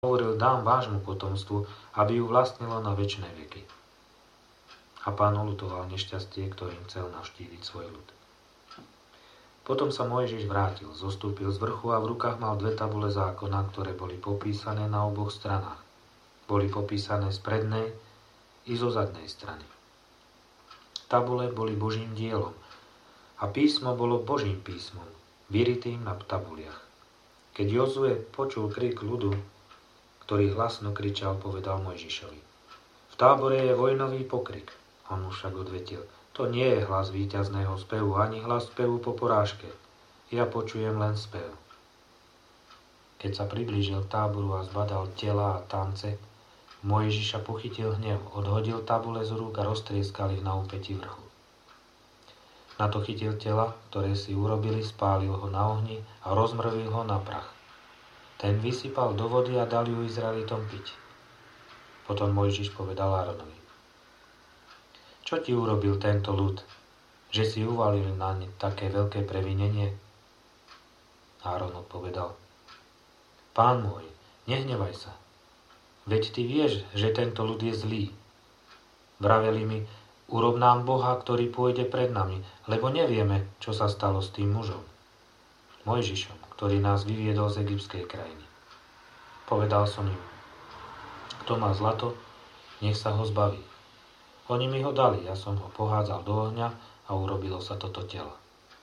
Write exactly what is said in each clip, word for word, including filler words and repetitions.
hovoril, dám vášmu potomstvu, aby ju vlastnilo na večné veky. A Pán oľutoval nešťastie, ktorým chcel navštíviť svoj ľud. Potom sa Mojžiš vrátil, zostúpil z vrchu a v rukách mal dve tabule zákona, ktoré boli popísané na oboch stranách. Boli popísané z prednej i zo zadnej strany. Tabule boli Božím dielom a písmo bolo Božím písmom, vyritým na tabuliach. Keď Jozue počul krik ľudu, ktorý hlasno kričal, povedal Mojžišovi: V tábore je vojnový pokrik. On mu však odvetil: To nie je hlas víťazného spevu, ani hlas spevu po porážke. Ja počujem len spev. Keď sa priblížil k táboru a zbadal tela a tance, Mojžiša pochytil hnev, odhodil tabule z rúk a roztrieskal ich na úpätí vrchu. Na to chytil tela, ktoré si urobili, spálil ho na ohni a rozmrvil ho na prach. Ten vysypal do vody a dal ju Izraelitom piť. Potom Mojžiš povedal Áronovi: Čo ti urobil tento ľud, že si uvalil na ne také veľké previnenie? Áron odpovedal: Pán môj, nehnevaj sa. Veď ty vieš, že tento ľud je zlý. Vraveli mi: Urob nám Boha, ktorý pôjde pred nami, lebo nevieme, čo sa stalo s tým mužom, Mojžišom, ktorý nás vyviedol z egyptskej krajiny. Povedal som im: Kto má zlato, nech sa ho zbaví. Oni mi ho dali, ja som ho pohádzal do ohňa a urobilo sa toto telo.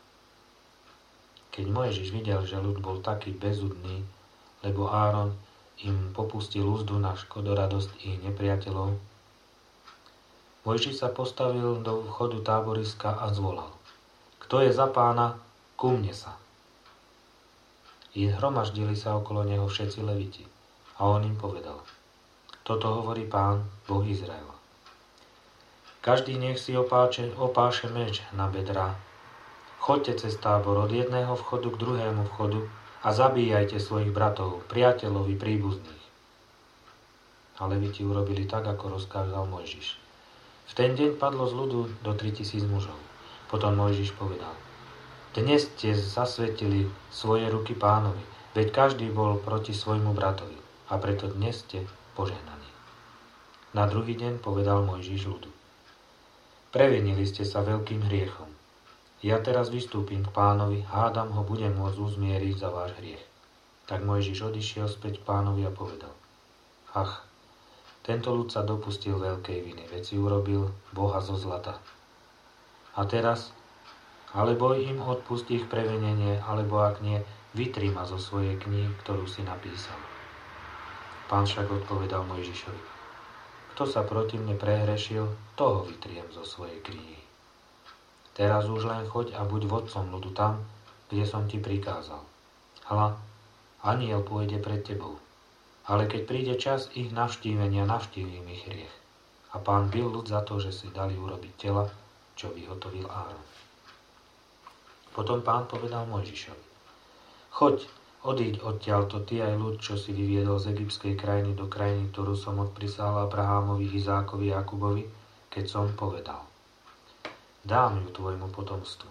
Keď Mojžiš videl, že ľud bol taký bezúdny, lebo Áron im popustil úzdu na škodoradosť ich nepriateľov, Mojžiš sa postavil do vchodu táboriska a zvolal: Kto je za Pána, ku mne sa. I hromaždili sa okolo neho všetci leviti. A on im povedal: Toto hovorí Pán, Boh Izraela. Každý nech si opáče, opáše meč na bedrá. Choďte cez tábor od jedného vchodu k druhému vchodu a zabíjajte svojich bratov, priateľov i príbuzných. A leviti urobili tak, ako rozkázal Mojžiš. V ten deň padlo z ľudu do tritisíc mužov. Potom Mojžiš povedal: Dnes ste zasvetili svoje ruky Pánovi, veď každý bol proti svojmu bratovi, a preto dnes ste požehnaní. Na druhý deň povedal Mojžiš ľudu: Previnili ste sa veľkým hriechom. Ja teraz vystúpim k Pánovi, hádam ho budem môcť uzmieriť za váš hriech. Tak Mojžiš odišiel späť k Pánovi a povedal: Ach, tento ľud sa dopustil veľkej viny, veď si urobil Boha zo zlata. A teraz, alebo im odpust ich previnenie, alebo ak nie, vytri ma zo svojej knihy, ktorú si napísal. Pán však odpovedal Mojžišovi: Kto sa proti mne prehrešil, toho vytriem zo svojej knihy. Teraz už len choď a buď vodcom ľudu tam, kde som ti prikázal. Hľa, anjel pôjde pred tebou. Ale keď príde čas ich navštívenia, navštívim ich hriech. A Pán bil ľud za to, že si dali urobiť tela, čo vyhotovil Áron. Potom Pán povedal Mojžišovi: Choď, odíď odtiaľto ty aj ľud, čo si vyviedol z egyptskej krajiny do krajiny, ktorú som odprisal Abrahámovi, Izákovi, Jakubovi, keď som povedal: Dám ju tvojmu potomstvu.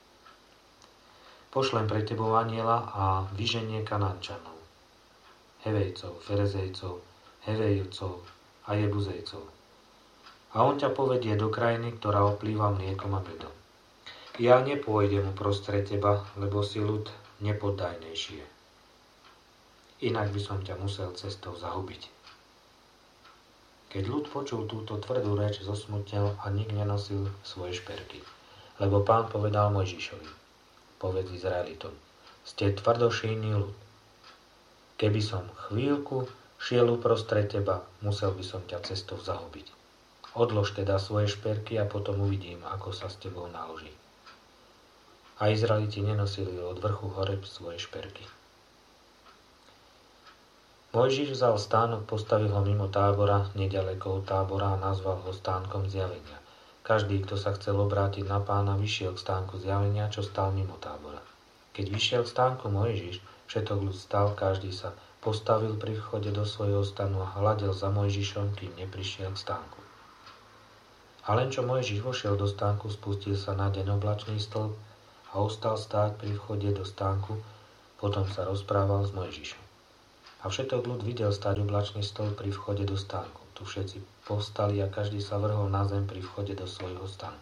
Pošlem pre tebou anjela a vyženie Kanánčanov, Hevejcov, Ferezejcov, Hevejcov a Jebuzejcov. A on ťa povedie do krajiny, ktorá oplýva mliekom a medom. Ja nepôjdem uprostred teba, lebo si ľud nepoddajnejšie. Inak by som ťa musel cestou zahubiť. Keď ľud počul túto tvrdú reč, zosmutnel a nik nenosil svoje šperky. Lebo Pán povedal Mojžišovi: Povedz Izraelitom: Ste tvrdošíjny ľud. Keby som chvíľku šiel uprostred teba, musel by som ťa cestou zahubiť. Odlož teda svoje šperky a potom uvidím, ako sa s tebou naloží. A Izraeliti nenosili od vrchu hore svoje šperky. Mojžiš vzal stánok, postavil ho mimo tábora, neďaleko od tábora a nazval ho stánkom zjavenia. Každý, kto sa chcel obrátiť na Pána, vyšiel k stánku zjavenia, čo stál mimo tábora. Keď vyšiel k stánku Mojžiš, všetok ľud stal, každý sa postavil pri vchode do svojho stanu a hľadel za Mojžišom, kým neprišiel k stánku. A len čo Mojžiš vošiel do stánku, spustil sa na deň oblačný stĺp a ostal stáť pri vchode do stánku, potom sa rozprával s Mojžišom. A A všetok ľud videl stáť oblačný stôl pri vchode do stánku. Tu všetci povstali a každý sa vrhol na zem pri vchode do svojho stanu.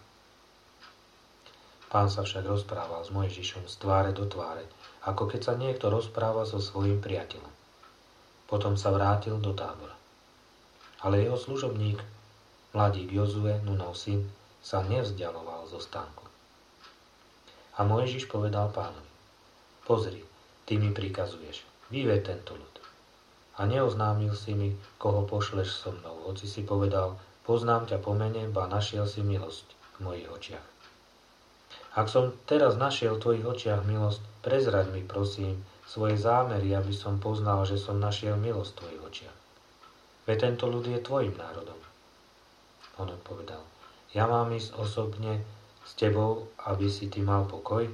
Pán sa však rozprával s Mojžišom z tváre do tváre, ako keď sa niekto rozpráva so svojím priateľom. Potom sa vrátil do tábora. Ale jeho služobník, mladík Jozue, Nunov syn, sa nevzdialoval zo stánku. A Mojžiš povedal Pánovi: Pozri, ty mi prikazuješ, vyved tento ľud. A neoznámil si mi, koho pošleš so mnou, hoci si povedal: Poznám ťa po mene, ba našiel si milosť v mojich očiach. Ak som teraz našiel v tvojich očiach milosť, prezraď mi, prosím, svoje zámery, aby som poznal, že som našiel milosť v tvojich očiach. Veď tento ľud je tvojim národom. On odpovedal: Ja mám ísť osobne s tebou, aby si ty mal pokoj?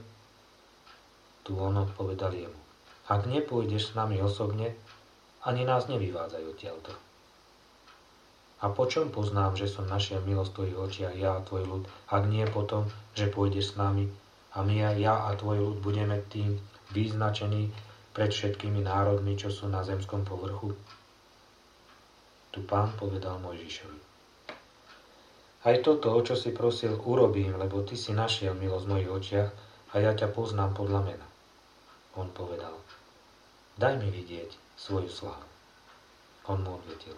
Tu on odpovedal jemu: Ak nepôjdeš s nami osobne, ani nás nevyvádzaj odtiaľto. A po čom poznám, že som našiel milosť v tvojich očiach, ja a tvoj ľud, ak nie potom, že pôjdeš s nami a my a ja a tvoj ľud budeme tým vyznačení pred všetkými národmi, čo sú na zemskom povrchu? Tu Pán povedal Mojžišovi: Aj toto, o čo si prosil, urobím, lebo ty si našiel milosť v mojich očiach a ja ťa poznám podľa mena. On povedal: Daj mi vidieť svoju slávu. On mu odvetil: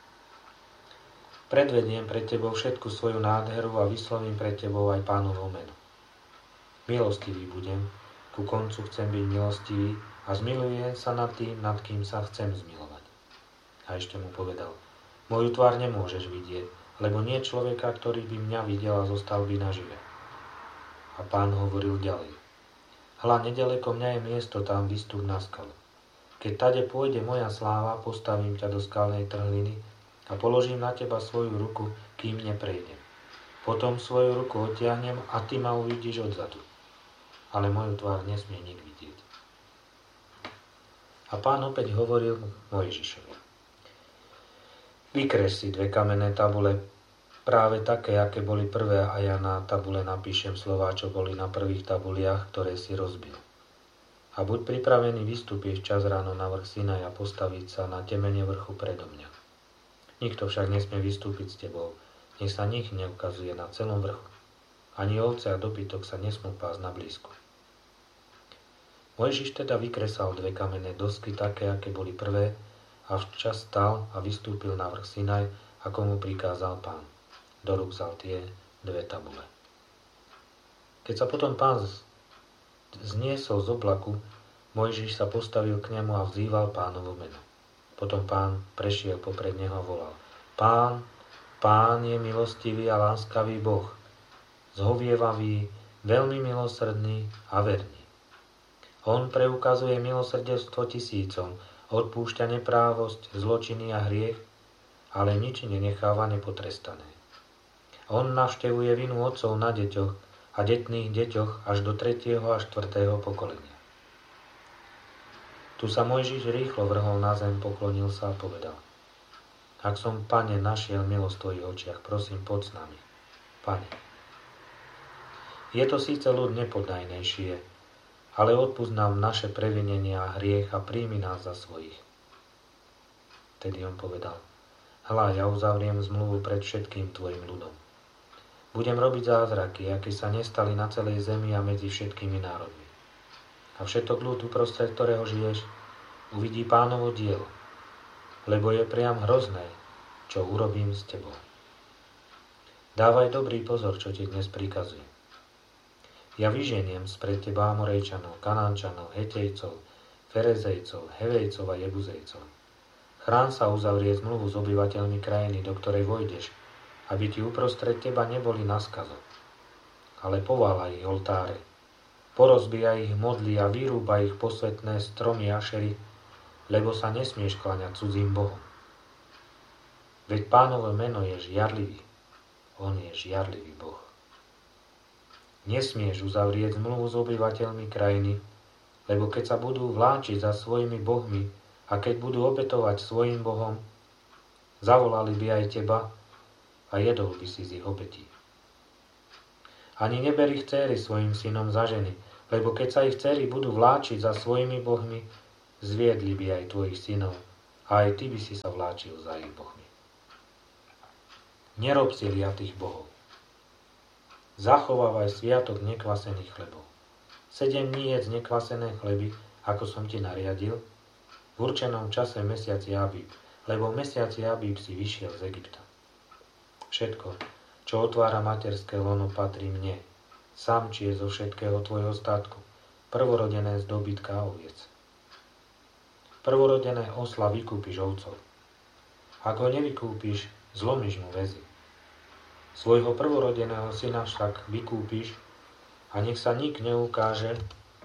Predvediem pred tebou všetku svoju nádheru a vyslovím pred tebou aj Pánovo meno. Milostivý budem, ku koncu chcem byť milostivý a zmilujem sa nad tým, nad kým sa chcem zmilovať. A ešte mu povedal: Moju tvár nemôžeš vidieť, lebo nie človeka, ktorý by mňa videl a zostal by nažive. A Pán hovoril ďalej: Hľa, nedaleko mňa je miesto, tam vystup na skalu. Keď tade pôjde moja sláva, postavím ťa do skalnej trhliny a položím na teba svoju ruku, kým neprejdem. Potom svoju ruku odtiahnem a ty ma uvidíš odzadu. Ale moju tvár nesmie nik vidieť. A Pán opäť hovoril Mojžišovi: Vykrež si dve kamenné tabule, práve také, aké boli prvé, a ja na tabule napíšem slová, čo boli na prvých tabuliach, ktoré si rozbil. A buď pripravený vystúpiť čas ráno na vrch Sinaj a postaviť sa na temene vrchu predo mňa. Nikto však nesmie vystúpiť s tebou, nech sa nik neukazuje na celom vrchu. Ani ovce a dobytok sa nesmú pásť na blízku. Mojžiš teda vykresal dve kamenné dosky, také, aké boli prvé, a včas stal a vystúpil na vrch Sinaj, ako mu prikázal Pán. Do rúk vzal tie dve tabule. Keď sa potom Pán zniesol z oblaku, Mojžiš sa postavil k nemu a vzýval Pánovo meno. Potom Pán prešiel popred neho a volal: Pán, Pán je milostivý a láskavý Boh, zhovievavý, veľmi milosrdný a verný. On preukazuje milosrdenstvo tisícom, odpúšťa neprávosť, zločiny a hriech, ale nič nenecháva nepotrestané. On navštevuje vinu otcov na deťoch a detných deťoch až do tretieho a štvrtého pokolenia. Tu sa Mojžiš rýchlo vrhol na zem, poklonil sa a povedal: Ak som, Pane, našiel milosť v tvojich očiach, prosím, poď s nami. Pane, je to síce ľud nepodajnejšie, ale odpusť nám naše previnenia a hriech a príjmi nás za svojich. Tedy on povedal: Hľa, ja uzavriem zmluvu pred všetkým tvojim ľudom. Budem robiť zázraky, aké sa nestali na celej zemi a medzi všetkými národmi. A všetok ľud, uprostred ktorého žiješ, uvidí Pánovo dielo, lebo je priam hrozné, čo urobím s tebou. Dávaj dobrý pozor, čo ti dnes prikazujem. Ja vyženiem spred teba Amorejčanov, Kanánčanov, Hetejcov, Ferezejcov, Hevejcov a Jebuzejcov. Chrán sa uzavrie zmluvu s obyvateľmi krajiny, do ktorej vojdeš, aby ti uprostred teba neboli na skazo. Ale pováľaj ich oltáre, porozbíja ich modly a vyrúba ich posvetné stromy Ašery, lebo sa nesmieš kláňať cudzím bohom. Veď Pánovo meno je žiarlivý, on je žiarlivý Boh. Nesmieš uzavrieť zmluvu s obyvateľmi krajiny, lebo keď sa budú vláčiť za svojimi bohmi a keď budú obetovať svojim bohom, zavolali by aj teba a jedol by si z ich obetí. Ani neber ich dcéry svojim synom za ženy, lebo keď sa ich dcéry budú vláčiť za svojimi bohmi, zviedli by aj tvojich synov a aj ty by si sa vláčil za ich bohmi. Nerob si liatých bohov. Zachovávaj sviatok nekvasených chlebov. Sedem dní jedz nekvasené chleby, ako som ti nariadil, v určenom čase mesiaci Abíb, lebo v mesiaci Abíb si vyšiel z Egypta. Všetko, čo otvára materské lono, patrí mne, samčie zo všetkého tvojho statku, prvorodené z dobytka a oviec. Prvorodené osla vykúpiš ovcov. Ak ho nevykúpiš, zlomíš mu väzy. Svojho prvorodeného syna však vykúpiš a nech sa nik neukáže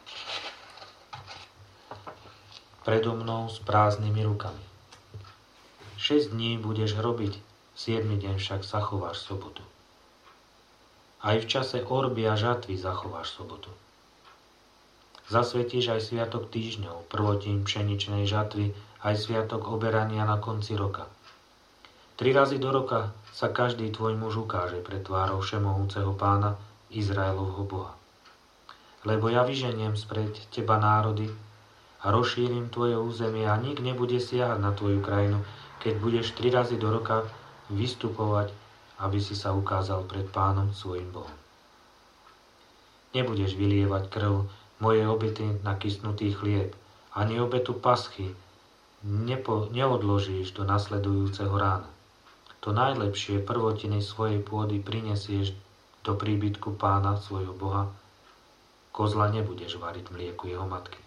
predo mnou s prázdnymi rukami. Šesť dní budeš robiť, siedmy deň však zachováš sobotu. Aj v čase orby a žatvy zachováš sobotu. Zasvetíš aj sviatok týždňov, prvotín pšeničnej žatvy, aj sviatok oberania na konci roka. Tri razy do roka sa každý tvoj muž ukáže pred tvárou všemohúceho Pána, Izraelovho Boha. Lebo ja vyženiem spred teba národy a rozšírim tvoje územie a nik nebude siahať na tvoju krajinu, keď budeš tri razy do roka vystupovať, aby si sa ukázal pred Pánom svojim Bohom. Nebudeš vylievať krv mojej obety na kysnutý chlieb, ani obetu paschy nepo, neodložíš do nasledujúceho rána. To najlepšie prvotiny svojej pôdy prinesieš do príbytku Pána svojho Boha. Kozla nebudeš variť v mlieku jeho matky.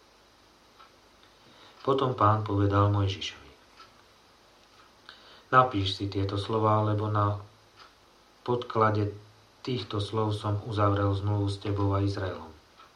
Potom Pán povedal Mojžišovi: Napíš si tieto slová, lebo na podklade týchto slov som uzavrel zmluvu s tebou a Izraelom.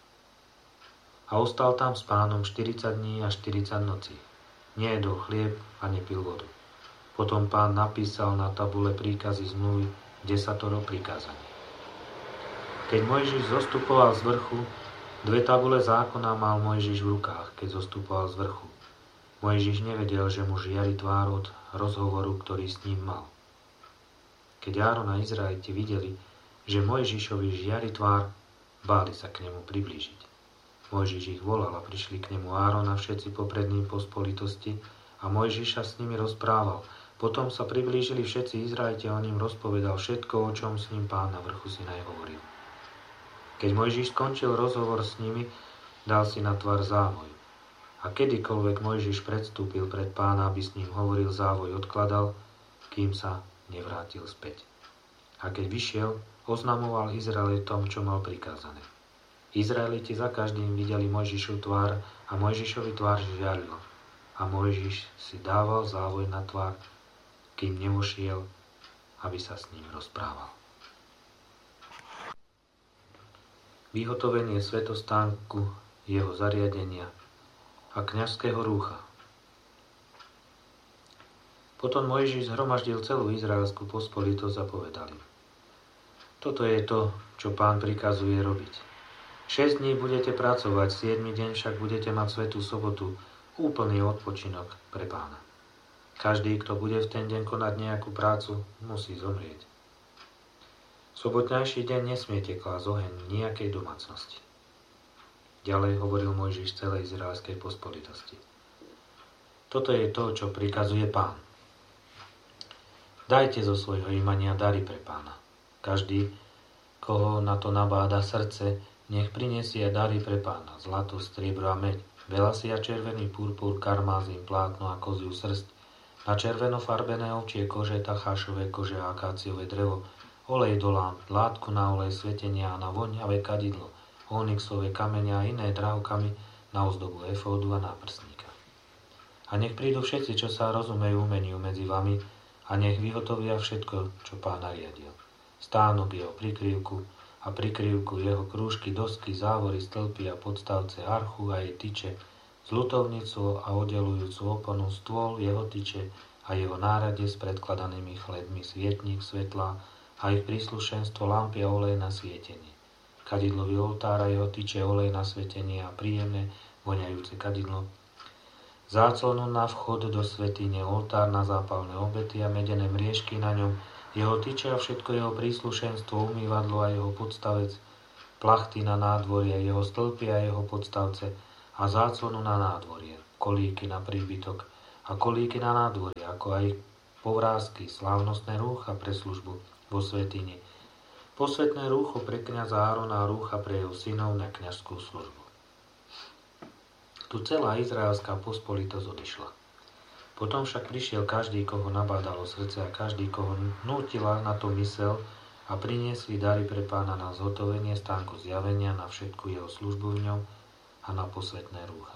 A ostal tam s Pánom štyridsať dní a štyridsať nocí. Nejedol chlieb a nepil vodu. Potom Pán napísal na tabule príkazy zmluvy, desatoro prikázaní. Keď Mojžiš zostupoval z vrchu, dve tabule zákona mal Mojžiš v rukách, keď zostupoval z vrchu. Mojžiš nevedel, že mu žiari tvár od rozhovoru, ktorý s ním mal. Keď Áron a Izraeliti videli, že Mojžišovi žiari tvár, báli sa k nemu priblížiť. Mojžiš ich volal a prišli k nemu Áron a všetci poprední pospolitosti a Mojžiša s nimi rozprával. Potom sa priblížili všetci Izraeliti a on im rozpovedal všetko, o čom s ním Pán na vrchu Sinaj hovoril. Keď Mojžiš skončil rozhovor s nimi, dal si na tvár závoj. A kedykoľvek Mojžiš predstúpil pred Pána, aby s ním hovoril, závoj odkladal, kým sa nevrátil späť. A keď vyšiel, oznamoval Izraelitom, čo mal prikázané. Izraeliti za každým videli Mojžišovu tvár a Mojžišovi tvár žiarilo. A Mojžiš si dával závoj na tvár, kým nevošiel, aby sa s ním rozprával. Vyhotovenie svätostánku, jeho zariadenia a kňazského rúcha. Potom Mojžiš zhromaždil celú izraelskú pospolitosť a povedal im: Toto je to, čo Pán prikazuje robiť. Šesť dní budete pracovať, siedmy deň však budete mať svätú sobotu, úplný odpočinok pre Pána. Každý, kto bude v ten deň konať nejakú prácu, musí zomrieť. V sobotnejší deň nesmiete klásť oheň nejakej domácnosti. Ďalej hovoril Mojžiš celej izraelskej pospolitosti: Toto je to, čo prikazuje Pán. Dajte zo svojho imania dary pre Pána. Každý, koho na to nabáda srdce, nech prinesie dary pre Pána: zlato, striebro a meď, veľasy a červený purpur, karmázin, plátno a koziu srsť, na červeno farbené ovčie kože, tachášové kože a akáciové drevo, olej do lámp, látku na olej svetenia a na voňavé kadidlo, onyxové kamene a iné drahokamy na ozdobu efódu a náprstníka. A nech prídu všetci, čo sa rozumejú umeniu medzi vami, a nech vyhotovia všetko, čo Pán nariadil. Stánok jeho prikryvku a prikryvku jeho krúžky, dosky, závory, stĺpy a podstavce, archu a jej tyče, zlutovnicu a oddelujúcu oponu, stôl, jeho tyče a jeho nárade s predkladanými chledmi, svietnik, svetlá a ich príslušenstvo, lampy a olej na svietenie. Kadidlový oltár a jeho tyče, olej na svetenie a príjemné, voňajúce kadidlo. Záclonu na vchod do svätyne, oltár na zápalné obety a medené mriežky na ňom, jeho tyče a všetko jeho príslušenstvo, umývadlo a jeho podstavec, plachty na nádvorie, jeho stĺpy a jeho podstavce, a záclonu na nádvorie, kolíky na príbytok a kolíky na nádvorie, ako aj povrázky, slávnostné rúcha pre službu vo svätyni, posvetné rúcho pre kňaza Árona a rúcha pre jeho synov na kňazskú službu. Tu celá izraelská pospolitosť odišla. Potom však prišiel každý, koho nabádalo srdce a každý, koho nútila na to mysel a priniesli dary pre Pána na zhotovenie stánku zjavenia, na všetku jeho službu v ňom a na posvetné rúcha.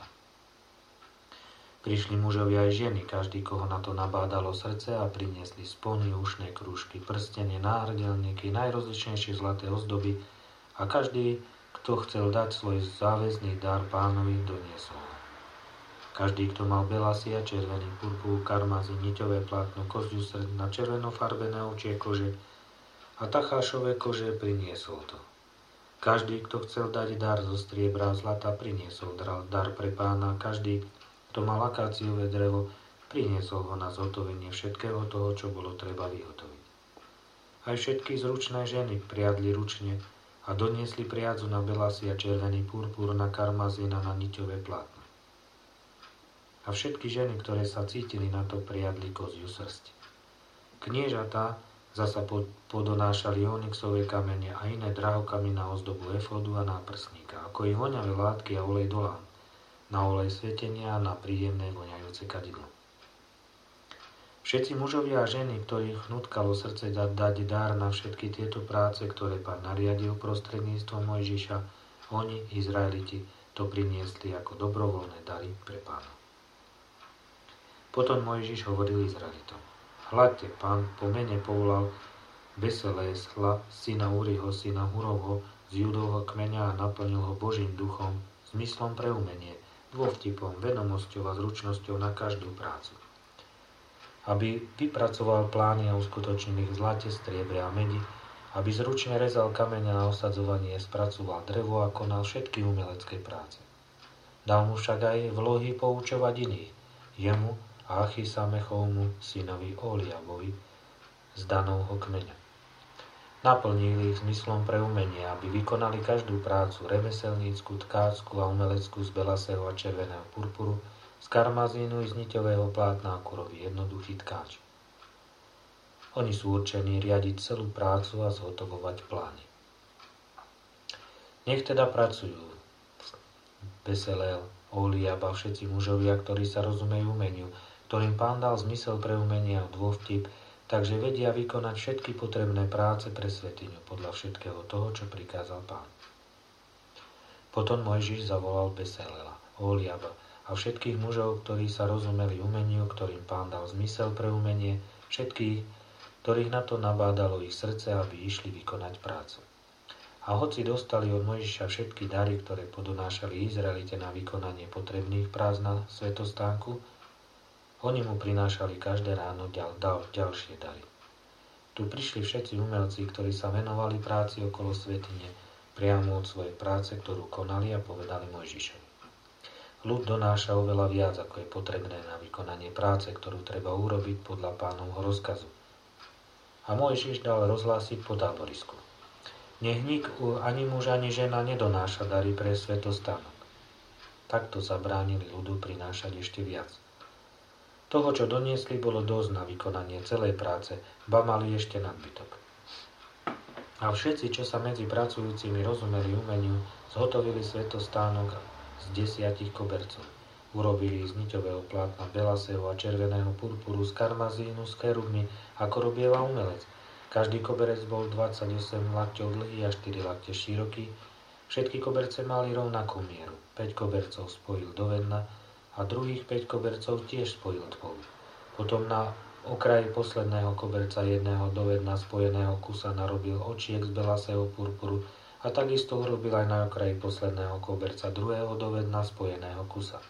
Prišli mužovia aj ženy, každý, koho na to nabádalo srdce a priniesli spony, ušné krúžky, prstenie, náhrdelníky, najrozličnejšie zlaté ozdoby a každý, kto chcel dať svoj záväzný dar Pánovi, doniesol. Každý, kto mal belasy a červený purpur, karmazy, niťové plátno, koziu srd na červenofarbené ovčie kože a tachášové kože, priniesol to. Každý, kto chcel dať dar zo striebra a zlata, priniesol dar pre Pána. Každý, kto mal akáciové drevo, priniesol ho na zhotovenie všetkého toho, čo bolo treba vyhotoviť. Aj všetky zručné ženy priadli ručne a doniesli priadzu na belasy a červený purpur, na karmazín a na niťové plátno. A všetky ženy, ktoré sa cítili na to, priadli koziu srsť. Kniežatá zasa podonášali onyxové kamene a iné drahokamy na ozdobu efodu a náprsníka, ako i voňavé látky a olej do lám, na olej svetenia a na príjemné voňajúce kadidlo. Všetci mužovia a ženy, ktorých nutkalo srdce dať, dať dar na všetky tieto práce, ktoré Pán nariadil prostredníctvom Mojžiša, oni, Izraeliti, to priniesli ako dobrovoľné dary pre Pána. Potom Mojžiš hovoril Izraelitom: Hľadte, Pán po mene povolal Beselésla, syna Uriho, syna Hurovho, z Judovho kmeňa a naplnil ho Božím duchom, zmyslom pre umenie, dôvtipom, vedomosťou a zručnosťou na každú prácu. Aby vypracoval plány a uskutočnil ich v zlate, striebre a medi, aby zručne rezal kameň na osadzovanie, spracoval drevo a konal všetky umelecké práce. Dal mu však aj vlohy poučovať iných, jemu a Achisamechovmu, synovi Oliabovi, z Danovho kmeňa. Naplnili ich zmyslom pre umenie, aby vykonali každú prácu remeselnícku, tkácku a umeleckú z belasého a červeného purpuru, z karmazínu i z niťového plátna, ako robí jednoduchý tkáč. Oni sú určení riadiť celú prácu a zhotovovať plány. Nech teda pracujú Beseleel, Oliab a všetci mužovia, ktorí sa rozumejú umeniu, ktorým Pán dal zmysel pre umenie a dôvtip, takže vedia vykonať všetky potrebné práce pre svätyňu podľa všetkého toho, čo prikázal Pán. Potom Mojžiš zavolal Beselela, Oliaba a všetkých mužov, ktorí sa rozumeli umeniu, ktorým Pán dal zmysel pre umenie, všetkých, ktorých na to nabádalo ich srdce, aby išli vykonať prácu. A hoci dostali od Mojžiša všetky dary, ktoré podonášali Izraelite na vykonanie potrebných prác na svätostánku, oni mu prinášali každé ráno ďal, ďal, ďalšie dary. Tu prišli všetci umelci, ktorí sa venovali práci okolo svätyne, priamo od svojej práce, ktorú konali, a povedali Mojžišovi: Ľud donáša oveľa viac, ako je potrebné na vykonanie práce, ktorú treba urobiť podľa Pánovho rozkazu. A Mojžiš dal rozhlásiť po táborisku: Nech nik ani muž, ani žena nedonáša dary pre svätostánok. Takto zabránili ľudu prinášať ešte viac. Toho, čo doniesli, bolo dosť na vykonanie celej práce, ba mali ešte nadbytok. A všetci, čo sa medzi pracujúcimi rozumeli umeniu, zhotovili svätostánok z desiatich kobercov. Urobili z niťového plátna belasého a červeného purpuru, z karmazínu, z cherubmi, ako robieva umelec. Každý koberec bol dvadsaťosem lakťov dlhý a štyri lakte široký. Všetky koberce mali rovnakú mieru. päť kobercov spojil do vedna a druhých päť kobercov tiež spojil spolu. Potom na okraji posledného koberca jedného do vedna spojeného kusa narobil očiek z belasého purpuru a takisto urobil aj na okraji posledného koberca druhého do vedna spojeného kusa.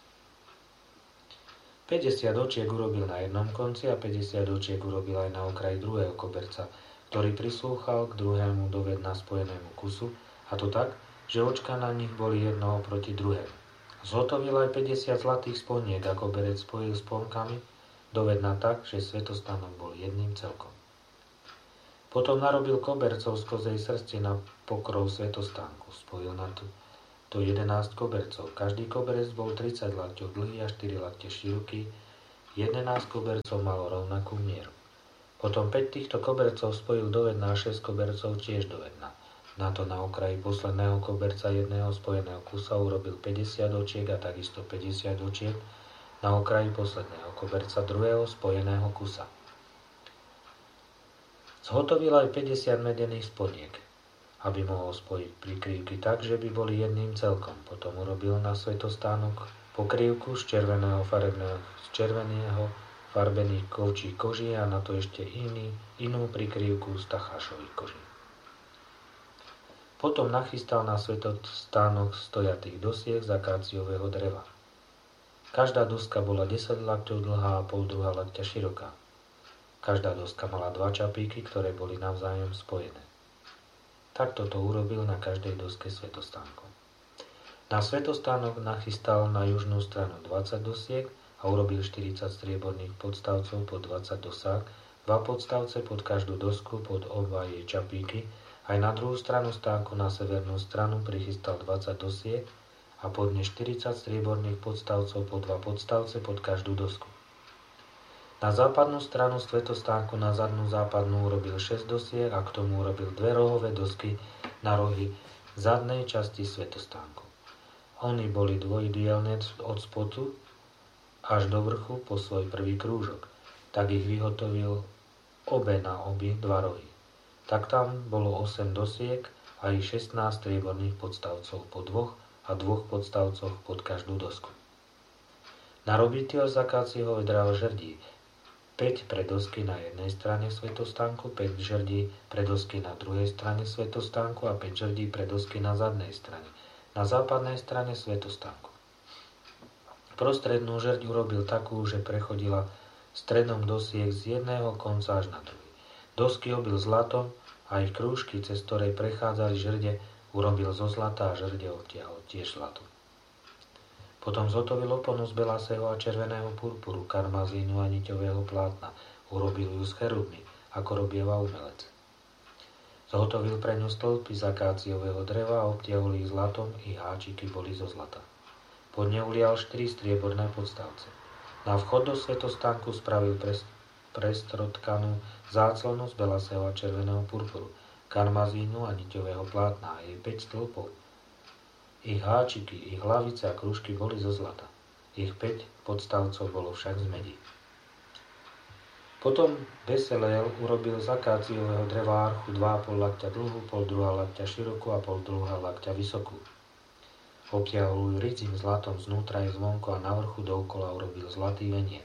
päťdesiat očiek urobil na jednom konci a päťdesiat očiek urobil aj na okraji druhého koberca, ktorý prislúchal k druhému do vedna spojenému kusu, a to tak, že očka na nich boli jedno oproti druhému. Zhotovil aj päťdesiat zlatých sponiek a koberec spojil sponkami do vedna tak, že svätostánok bol jedným celkom. Potom narobil kobercov z kozej srsti na pokrov svätostánku. Spojil na to, to jedenásť kobercov. Každý koberec bol tridsať lakťov dlhý a štyri lakte široký. jedenásť kobercov malo rovnakú mieru. Potom päť týchto kobercov spojil do vedna a šesť kobercov tiež do vedna. Na to na okraji posledného koberca jedného spojeného kusa urobil päťdesiat očiek a takisto päťdesiat očiek na okraji posledného koberca druhého spojeného kusa. Zhotovil aj päťdesiat medených spodiek, aby mohol spojiť prikrývky tak, že by boli jedným celkom. Potom urobil na svätostánok pokrývku z červeného farebného, z červeného farbených kovčí koží a na to ešte iný, inú prikrývku z tachášových koží. Potom nachystal na svätostánok stojatých dosiek z akáciového dreva. Každá doska bola desať lakťov dlhá a pol druhá lakťa široká. Každá doska mala dva čapíky, ktoré boli navzájom spojené. Takto to urobil na každej doske svätostánku. Na svätostánok nachystal na južnú stranu dvadsať dosiek a urobil štyridsať strieborných podstavcov po dvadsať dosák, dva podstavce pod každú dosku pod oba jej čapíky. Aj na druhú stranu stánku na severnú stranu prichystal dvadsať dosiek a pod ne štyridsať strieborných podstavcov po dva podstavce pod každú dosku. Na západnú stranu svätostánku na zadnú západnú urobil šesť dosiek a k tomu urobil dve rohové dosky na rohy zadnej časti svätostánku. Oni boli dvojdielne od spodu až do vrchu po svoj prvý krúžok, tak ich vyhotovil obe na obi dva rohy. Tak tam bolo osem dosiek a i šestnásť strieborných podstavcov po dvoch a dvoch podstavcoch pod každú dosku. Na robiteľ z akácieho vedra žerdí päť pre dosky na jednej strane svätostánku, päť žerdí pre dosky na druhej strane svätostánku a päť žerdí pre dosky na zadnej strane, na západnej strane svätostánku. Prostrednú žerď urobil takú, že prechodila stredom dosiek z jedného konca až na druhý. Dosky obil zlatom a ich krúžky, cez ktorej prechádzali žrde, urobil zo zlata a žrde obtiahol tiež zlatom. Potom zhotovil oponu z belásého a červeného purpuru, karmazínu a niťového plátna. Urobil ju z cherubmi, ako robieva umelec. Zhotovil pre ňu stĺpy z akáciového dreva a obtiahol ich zlatom, ich háčiky boli zo zlata. Pod ne ulial štyri strieborné podstavce. Na vchod do svätostánku spravil pres, prestrotkanú záclonu z belásého a červeného purpuru, karmazínu a niťového plátna a jej päť stĺpov. Ich háčiky, ich hlavice a krúžky boli zo zlata. Ich päť podstavcov bolo však z medí. Potom Beseleel urobil z akáciového dreva archu dva a pol lakťa dlhú, pol druhá lakťa širokú a pol druhá lakťa vysokú. Obtiahol ju rydzím zlatom znútra i zvonku a na vrchu dookola urobil zlatý veniec.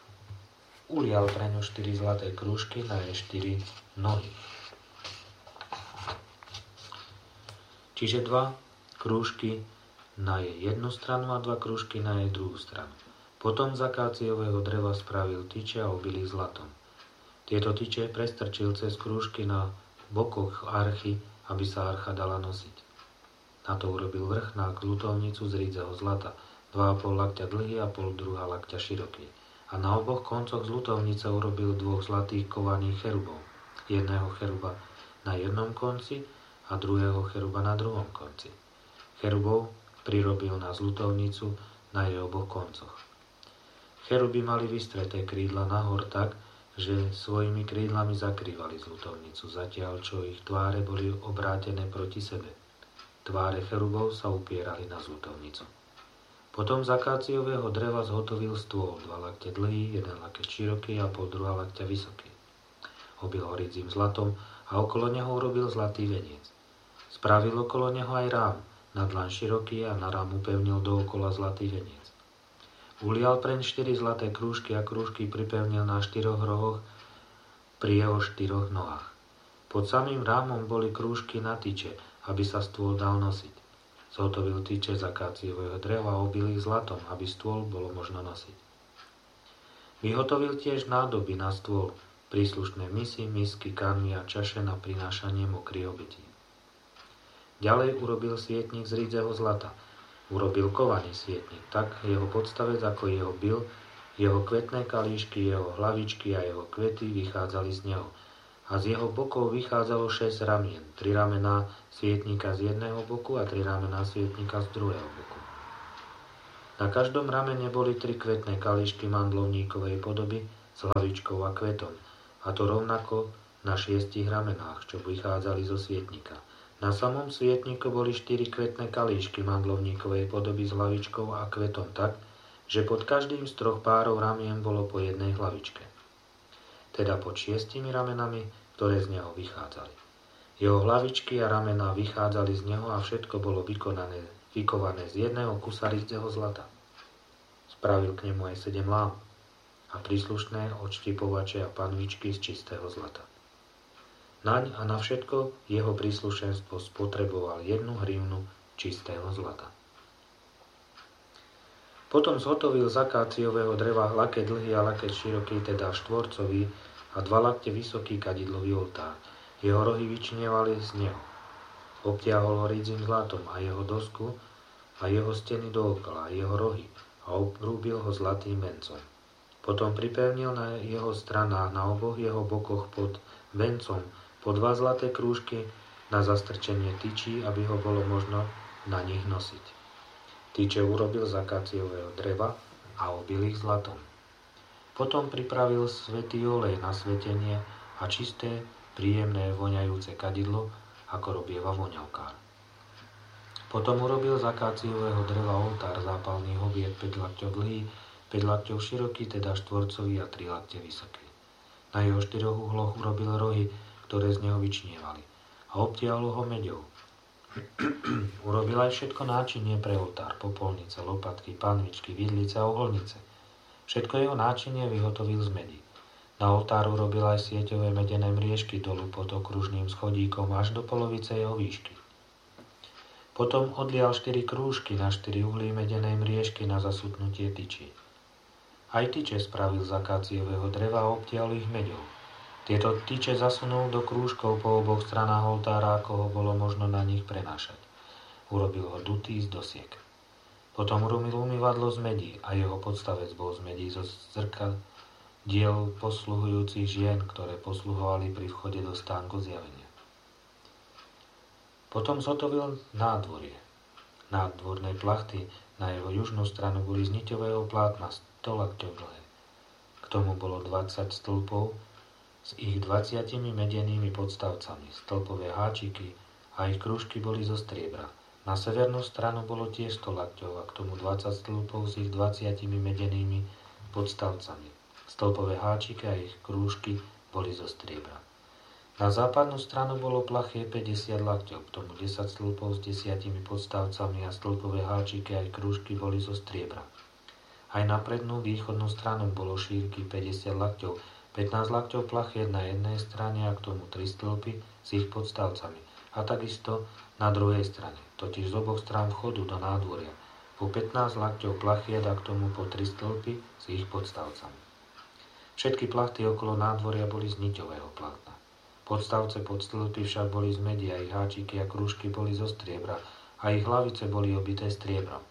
Ulial pre ňu štyri zlaté krúžky na jej štyri nohy. Čiže dva krúžky na jej jednu stranu a dva krúžky na jej druhú stranu. Potom z akáciového dreva spravil tyče a obil ich zlatom. Tieto tyče prestrčil cez krúžky na bokoch archy, aby sa archa dala nosiť. Na to urobil vrch na ľutovnicu z rídzeho zlata, dva a pol lakťa dlhý a pol druhá lakťa široký. A na oboch koncoch z ľutovnice urobil dvoch zlatých kovaných cherubov. Jedného cheruba na jednom konci a druhého cheruba na druhom konci. Cherubov prirobil na zľutovnicu na jej oboch koncoch. Cheruby mali vystreté krídla nahor tak, že svojimi krídlami zakrývali zľutovnicu, zatiaľ čo ich tváre boli obrátené proti sebe. Tváre cherubov sa upierali na zľutovnicu. Potom z akáciového dreva zhotovil stôl, dva lakte dlhý, jeden lakte široký a pol druhá lakťa vysoký. Obil ho rydzím zlatom a okolo neho urobil zlatý veniec. Spravil okolo neho aj rám, na dlaň široký a na rám upevnil dookola zlatý veniec. Ulial preň štyri zlaté krúžky a krúžky pripevnil na štyroch rohoch pri jeho štyroch nohách. Pod samým rámom boli krúžky na tyče, aby sa stôl dal nosiť. Zhotovil tyče z akáciového dreva a obil ich zlatom, aby stôl bolo možno nosiť. Vyhotovil tiež nádoby na stôl, príslušné misy, misky, kanmy a čaše na prinášanie mokrých obetí. Ďalej urobil svietnik z rídzeho zlata. Urobil kovaný svietnik, tak jeho podstavec ako jeho bil, jeho kvetné kalíšky, jeho hlavičky a jeho kvety vychádzali z neho. A z jeho bokov vychádzalo šesť ramien, tri ramená svietnika z jedného boku a tri ramená svietnika z druhého boku. Na každom ramene boli tri kvetné kalíšky mandlovníkovej podoby s hlavičkou a kvetom, a to rovnako na šiestich ramenách, čo vychádzali zo svietnika. Na samom svietniku boli štyri kvetné kalíšky mandlovníkovej podoby s hlavičkou a kvetom tak, že pod každým z troch párov ramien bolo po jednej hlavičke. Teda pod šiestimi ramenami, ktoré z neho vychádzali. Jeho hlavičky a ramená vychádzali z neho a všetko bolo vykonané, vykované z jedného kusa ryzdého zlata. Spravil k nemu aj sedem lám a príslušné odštipovače a panvičky z čistého zlata. Naň a na všetko jeho príslušenstvo spotreboval jednu hrivnu čistého zlata. Potom zhotovil z akáciového dreva laket dlhý a laket široký, teda štvorcový a dva lakte vysoký kadidlový oltár. Jeho rohy vyčnievali z neho. Obtiahol ho ridzím zlatom a jeho dosku a jeho steny dookola a jeho rohy a obrúbil ho zlatým vencom. Potom pripevnil na jeho stranách na oboch jeho bokoch pod vencom po dva zlaté krúžky na zastrčenie tyčí, aby ho bolo možno na nich nosiť. Tyče urobil z akáciového dreva a obil ich zlatom. Potom pripravil svätý olej na svetenie a čisté, príjemné, voňajúce kadidlo, ako robieva voňavkár. Potom urobil z akáciového dreva oltár zápalných obiet päť lakťov dlhý, päť lakťov široký, teda štvorcový a tri lakte vysoký. Na jeho štyroch uhloch urobil rohy, ktoré z neho vyčnievali, a obtiahol ho meďou. Urobil aj všetko náčinie pre oltár, popolnice, lopatky, panvičky, vidlice a uholnice. Všetko jeho náčinie vyhotovil z medi. Na oltár urobil aj sieťové medené mriežky dolu pod okružným schodíkom až do polovice jeho výšky. Potom odlial štyri krúžky na štyri uhlí medenej mriežky na zasutnutie tyčí. Aj tyče spravil z akáciového dreva a obtiahol ich meďou. Tieto tyče zasunul do krúžkov po oboch stranách oltára, ako ho bolo možno na nich prenášať. Urobil ho dutý z dosiek. Potom urobil umývadlo z medí a jeho podstavec bol z medí zo zrkad diel posluhujúcich žien, ktoré posluhovali pri vchode do stánku zjavenia. Potom zhotovil nádvorie. Nádvorné plachty na jeho južnú stranu boli z niťového plátna sto lakťov dlhé. K tomu bolo dvadsať stĺpov s ich dvaciatimi medenými podstavcami. Stĺpové háčiky a ich krúžky boli zo striebra. Na severnú stranu bolo tiež sto lakťov a k tomu dvadsať stĺpov s ich dvaciatimi medenými podstavcami. Stĺpové háčiky a ich krúžky boli zo striebra. Na západnú stranu bolo plachie päťdesiat lakťov, k tomu desať stĺpov s desiatimi podstavcami a stĺpové háčiky a ich krúžky boli zo striebra. Aj na prednú východnú stranu bolo šírky päťdesiat lakťov, pätnásť lakťov plachiet na jednej strane a k tomu tri stĺpy s ich podstavcami. A takisto na druhej strane, totiž z oboch strán vchodu do nádvoria, po pätnásť lakťov plachiet a k tomu po tri stĺpy s ich podstavcami. Všetky plachty okolo nádvoria boli z niťového plátna. Podstavce pod stĺpy však boli z medi a ich háčiky a krúžky boli zo striebra a ich hlavice boli obité striebrom.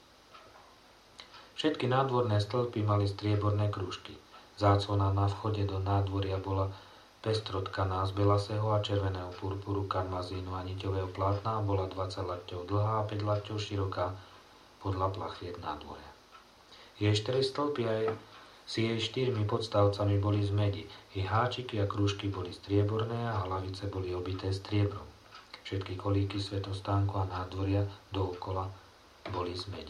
Všetky nádvorné stĺpy mali strieborné krúžky. Záclona na vchode do nádvoria bola pestrotkaná z belasého a červeného purpuru, karmazínu a niťového plátna a bola dvadsať lakťov dlhá a päť lakťov široká podľa plachiet nádvoria. Jej štyri stĺpy aj s jej štyrmi podstavcami boli z medi, ich háčiky a krúžky boli strieborné a hlavice boli obité striebrom. Všetky kolíky svätostánku a nádvoria dookola boli z medi.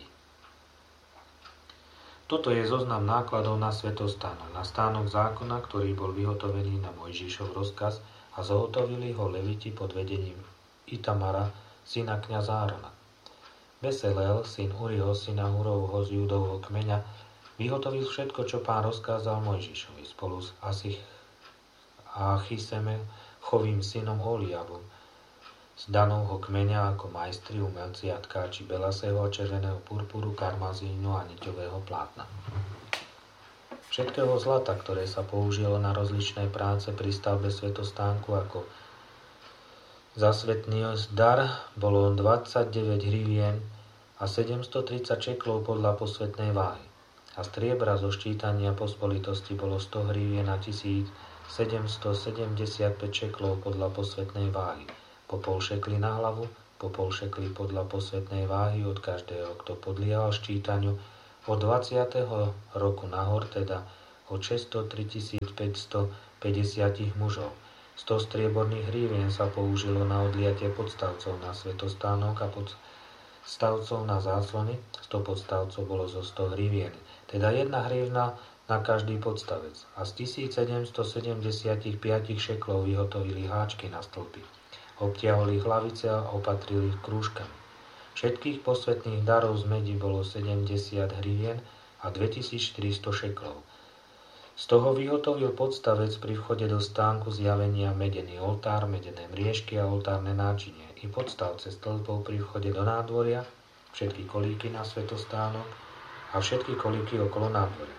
Toto je zoznam nákladov na svätostánok, na stánok zákona, ktorý bol vyhotovený na Mojžišov rozkaz a zahotovili ho leviti pod vedením Itamara, syna kňaza Árona. Beselel, syn Uriho, syna Hurovho z Júdovho kmeňa, vyhotovil všetko, čo Pán rozkázal Mojžišovi spolu s Asich a Achiseme, chovým synom Oliabom, z Danovho kmeňa ako majstri, umelci a tkáči belasého a červeného purpuru, karmazínu a niťového plátna. Všetkého zlata, ktoré sa použilo na rozličné práce pri stavbe svätostánku ako zasvetný dar, bolo dvadsaťdeväť hrivien a sedemstotridsať šeklov podľa posvetnej váhy. A striebra zo ščítania pospolitosti bolo sto hrivien a tisícsedemstosedemdesiatpäť šeklov podľa posvetnej váhy. Po pol šekli na hlavu, po pol šekli podľa posvetnej váhy od každého, kto podliehal ščítaniu Od dvadsiateho roku nahor, teda od šesťstotri tisíc päťstopäťdesiat mužov. sto strieborných hrivien sa použilo na odliatie podstavcov na svätostánok a podstavcov na záclony. sto podstavcov bolo zo sto hrivien, teda jedna hrivna na každý podstavec. A z tisícsedemstosedemdesiatpäť šeklov vyhotovili háčky na stĺpy. Obtiahli hlavice a opatrili ich krúžkami. Všetkých posvätných darov z medi bolo sedemdesiat hrivien a dvetisícštyristo šeklov. Z toho vyhotovil podstavec pri vchode do stánku zjavenia medený oltár, medené mriežky a oltárne náčinie i podstavce stĺpov pri vchode do nádvoria, všetky kolíky na svätostánok a všetky kolíky okolo nádvoria.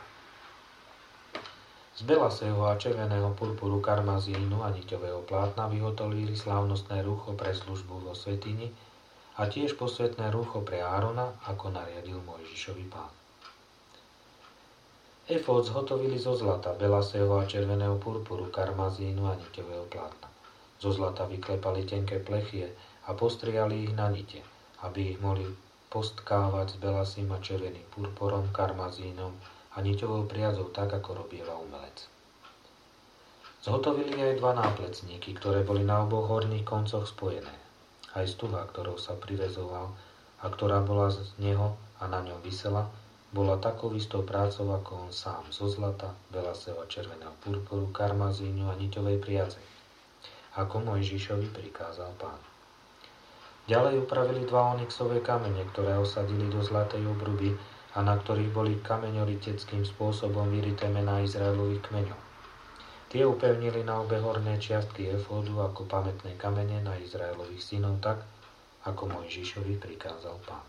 Z belasého a červeného purpuru, karmazínu a niťového plátna vyhotovili slávnostné rúcho pre službu vo svätyni a tiež posvätné rúcho pre Árona, ako nariadil Mojžišovi Pán. Efód zhotovili zo zlata, belasého a červeného purpuru, karmazínu a niťového plátna. Zo zlata vyklepali tenké plechie a postriali ich na nite, aby ich mohli postkávať s belasým a červeným purpurom, karmazínom a niťovou priadzou, tak ako robieva umelec. Zhotovili aj dva náplecníky, ktoré boli na oboch horných koncoch spojené. Aj stuha, ktorou sa privezoval a ktorá bola z neho a na ňom visela, bola takou istou prácou ako on sám, zo zlata, belasého a červeného purpuru, karmazínu a niťovej priadze, ako Mojžišovi prikázal Pán. Ďalej upravili dva onyxové kamene, ktoré osadili do zlatej obruby a na ktorých boli kameňoriteckým spôsobom vyrité mená Izraelových kmeňov. Tie upevnili na obe horné čiastky efódu ako pamätné kamene na Izraelových synov tak, ako Mojžišovi prikázal Pán.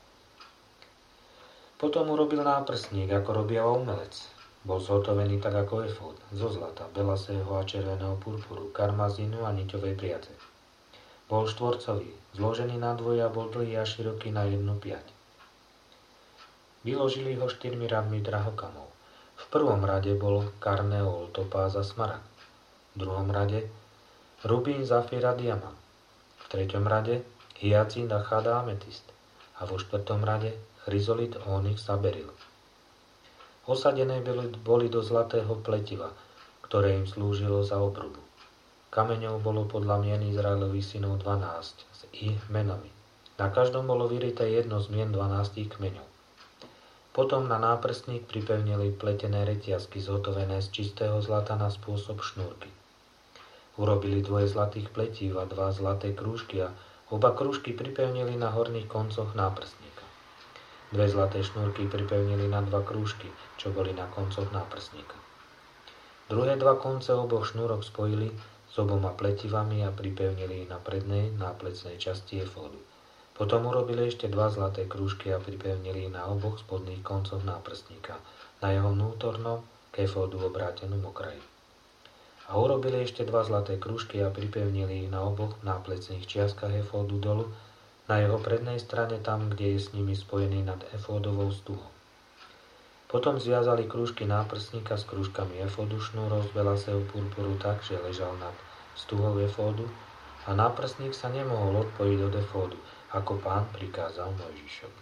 Potom urobil náprstník, ako robieva umelec. Bol zhotovený tak ako efód, zo zlata, belasého a červeného purpuru, karmazínu a niťovej priadze. Bol štvorcový, zložený na dvoje a bol dlhý a široký na jednu piať. Vyložili ho štyrmi radmi drahokamov. V prvom rade bol karneol, topáz a smaragd. V druhom rade rubín, zafír a diamant. V treťom rade hyacint, achát a ametist. A vo štvrtom rade chryzolit, onyx a beryl. Osadené boli do zlatého pletiva, ktoré im slúžilo za obrubu. Kameňov bolo podľa mien Izraelových synov dvanásť s ich menami. Na každom bolo vyrité jedno z mien dvanástich kmeňov. Potom na náprstník pripevnili pletené reťazky zhotovené z čistého zlata na spôsob šnúrky. Urobili dvoje zlatých pletív a dva zlaté krúžky a oba krúžky pripevnili na horných koncoch náprstníka. Dve zlaté šnúrky pripevnili na dva krúžky, čo boli na koncoch náprstníka. Druhé dva konce oboch šnúrok spojili s oboma pletivami a pripevnili na prednej náplecnej časti efódu. Potom urobili ešte dva zlaté krúžky a pripevnili na oboch spodných koncoch náprstníka, na jeho vnútornom k efódu obrátenom okraji. A urobili ešte dva zlaté krúžky a pripevnili ich na oboch náplecných čiastkach efódu dolu, na jeho prednej strane tam, kde je s nimi spojený nad efódovou stuhou. Potom zviazali krúžky náprstníka s krúžkami efódu šnúrov z belasého purpuru tak, že ležal nad stuhou efódu a náprstník sa nemohol odpojiť od efódu, ako Pán prikázal Mojžišovi.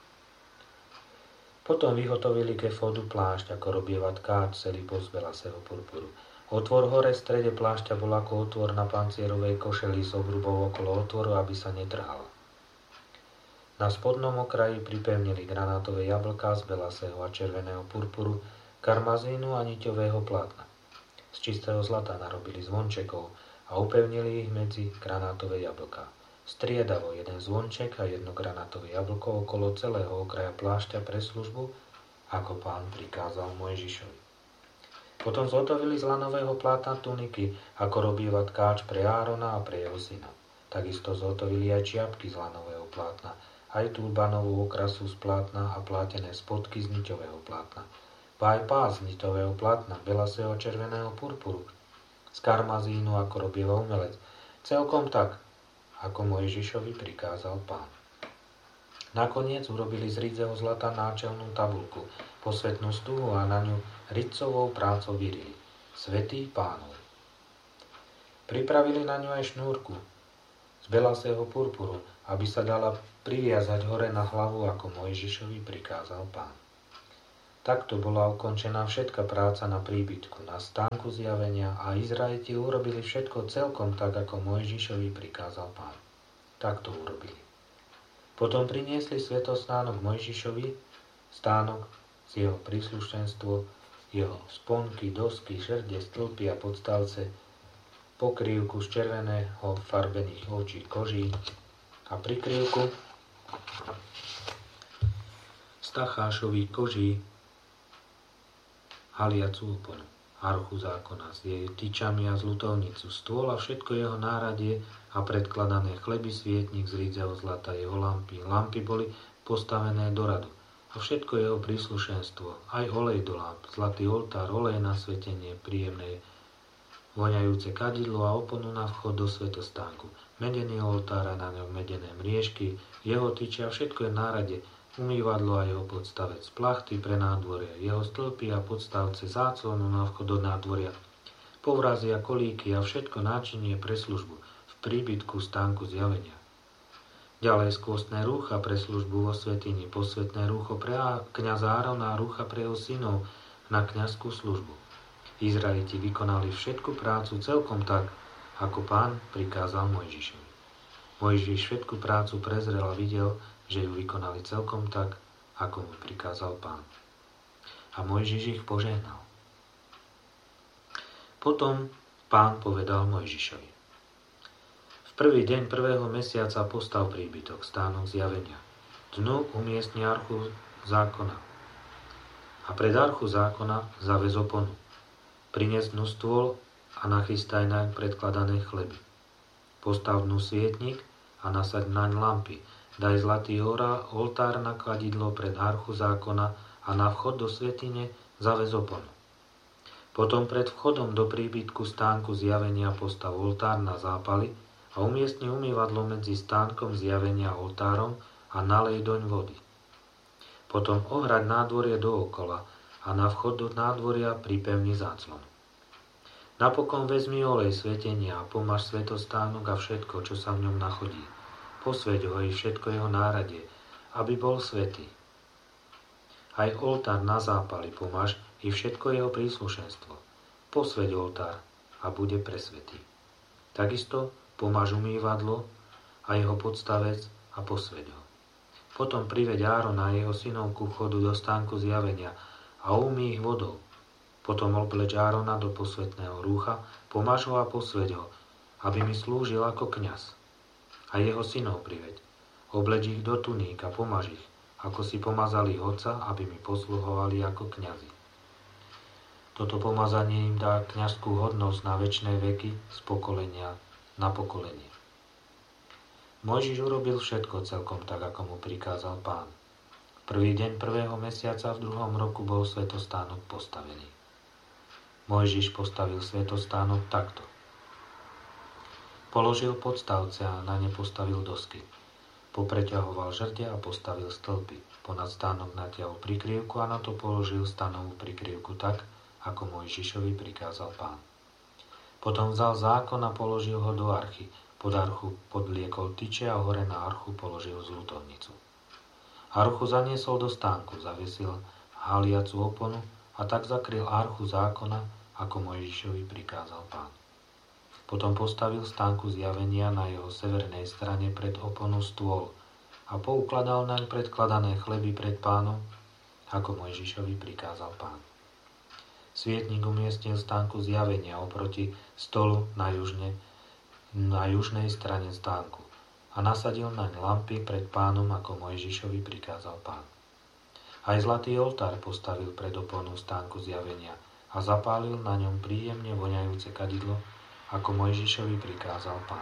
Potom vyhotovili k efódu plášť, ako robieva tkáč, celý bol z belasého purpuru. Otvor hore v strede plášťa bol ako otvor na pancierovej košeli s obrubou okolo otvoru, aby sa netrhala. Na spodnom okraji pripevnili granátové jablká z belasého a červeného purpuru, karmazínu a niťového plátna. Z čistého zlata narobili zvončekov a upevnili ich medzi granátové jablká. Striedavo jeden zvonček a jedno granátové jablko okolo celého okraja plášťa pre službu, ako Pán prikázal Mojžišovi. Potom zhotovili z lanového plátna tuniky, ako robieva tkáč pre Árona a pre jeho syna. Takisto zhotovili aj čiapky z lanového plátna, aj turbanovú okrasu z plátna a plátené spodky z niťového plátna. Pa aj pás z niťového plátna, belasého a červeného purpuru, z karmazínu, ako robieva umelec. Celkom tak, ako Mojžišovi prikázal Pán. Nakoniec urobili z ridzeho zlata náčelnú tabulku, posvätnú stuhu a na ňu ridcovou prácou vyrili. Svätý Pánov. Pripravili na ňu aj šnúrku z belasého purpuru, aby sa dala priviazať hore na hlavu, ako Mojžišovi prikázal Pán. Takto bola ukončená všetka práca na príbytku, na stánku zjavenia a Izraeliti urobili všetko celkom tak, ako Mojžišovi prikázal Pán. Takto urobili. Potom priniesli svätostánok Mojžišovi, stánok z jeho príslušenstvo, jeho sponky, dosky, šerde, stĺpy a podstavce, pokrývku z červeného farbených ovčích koží a prikrývku z tachášových koží, haliacu oponu, archu zákona s jej tyčami a zľutovnicu, stôl a všetko jeho náradie a predkladané chleby, svietnik z rídzeho zlata, jeho lampy. Lampy boli postavené do radu a všetko jeho príslušenstvo, aj olej do lamp, zlatý oltár, olej na svetenie, príjemné voňajúce kadidlo a oponu na vchod do svätostánku, medený oltár a na ňom medené mriežky, jeho tyče a všetko je nárade, umývadlo a jeho podstavec, plachty pre nádvorie, jeho stĺpy a podstavce, záclonu na vchod do nádvoria, povrazy a kolíky a všetko náčinie pre službu v príbytku stánku zjavenia. Ďalej skvostné rúcha pre službu vo svätyni, posvätné rúcho pre kňaza Árona a rúcha pre jeho synov na kňazskú službu. Izraeliti vykonali všetku prácu celkom tak, ako Pán prikázal Mojžišovi. Mojžiš všetku prácu prezrel a videl, že ju vykonali celkom tak, ako mu prikázal Pán. A Mojžiš ich požehnal. Potom Pán povedal Mojžišovi: v prvý deň prvého mesiaca postav príbytok, stánok zjavenia. Dnu umiestni archu zákona. A pred archu zákona zavez oponu. Prines dnu stôl a nachystaj naň predkladané chleby. Postav dnu svietnik a nasaď naň lampy. Daj zlatý oltár na kladidlo pred archu zákona a na vchod do svätyne zavez oponu. Potom pred vchodom do príbytku stánku zjavenia postav oltár na zápaly a umiestni umývadlo medzi stánkom zjavenia a oltárom a nalej doň vody. Potom ohraď nádvorie dookola a na vchod do nádvoria pripevni záclon. Napokon vezmi olej svetenia a pomaž svätostánok a všetko, čo sa v ňom nachodí. Posväť ho i všetko jeho náradie, aby bol svätý. Aj oltár na zápaly pomaž i všetko jeho príslušenstvo. Posväť oltár a bude presvätý. Takisto pomaž umývadlo a jeho podstavec a posväť ho. Potom priveď Árona a jeho synov ku vchodu do stánku zjavenia a umý ich vodou. Potom obleč Árona do posvätného rúcha, pomaž ho a posväť ho, aby mi slúžil ako kňaz. A jeho synov priveď. Obleč ich do tuník a pomaž ich, ako si pomazali otca, aby mi posluhovali ako kňazi. Toto pomazanie im dá kňazskú hodnosť na večné veky z pokolenia na pokolenie. Mojžiš urobil všetko celkom tak, ako mu prikázal Pán. Prvý deň prvého mesiaca v druhom roku bol svätostánok postavený. Mojžiš postavil svätostánok takto. Položil podstavce a na ne postavil dosky. Popreťahoval žrde a postavil stĺpy. Ponad stánok natiahol prikrývku a na to položil stanovú prikrývku tak, ako Mojžišovi prikázal Pán. Potom vzal zákon a položil ho do archy. Pod archu podliekol tyče a hore na archu položil zľutovnicu. Archu zaniesol do stánku, zavesil haliacu oponu a tak zakryl archu zákona, ako Mojžišovi prikázal Pán. Potom postavil stánku zjavenia na jeho severnej strane pred oponu stôl a poukladal naň predkladané chleby pred Pánom, ako Mojžišovi prikázal Pán. Svietnik umiestnil stánku zjavenia oproti stolu na, južne, na južnej strane stánku a nasadil naň lampy pred Pánom, ako Mojžišovi prikázal Pán. Aj zlatý oltár postavil pred oponu stánku zjavenia a zapálil na ňom príjemne voňajúce kadidlo, ako Mojžišovi prikázal Pán.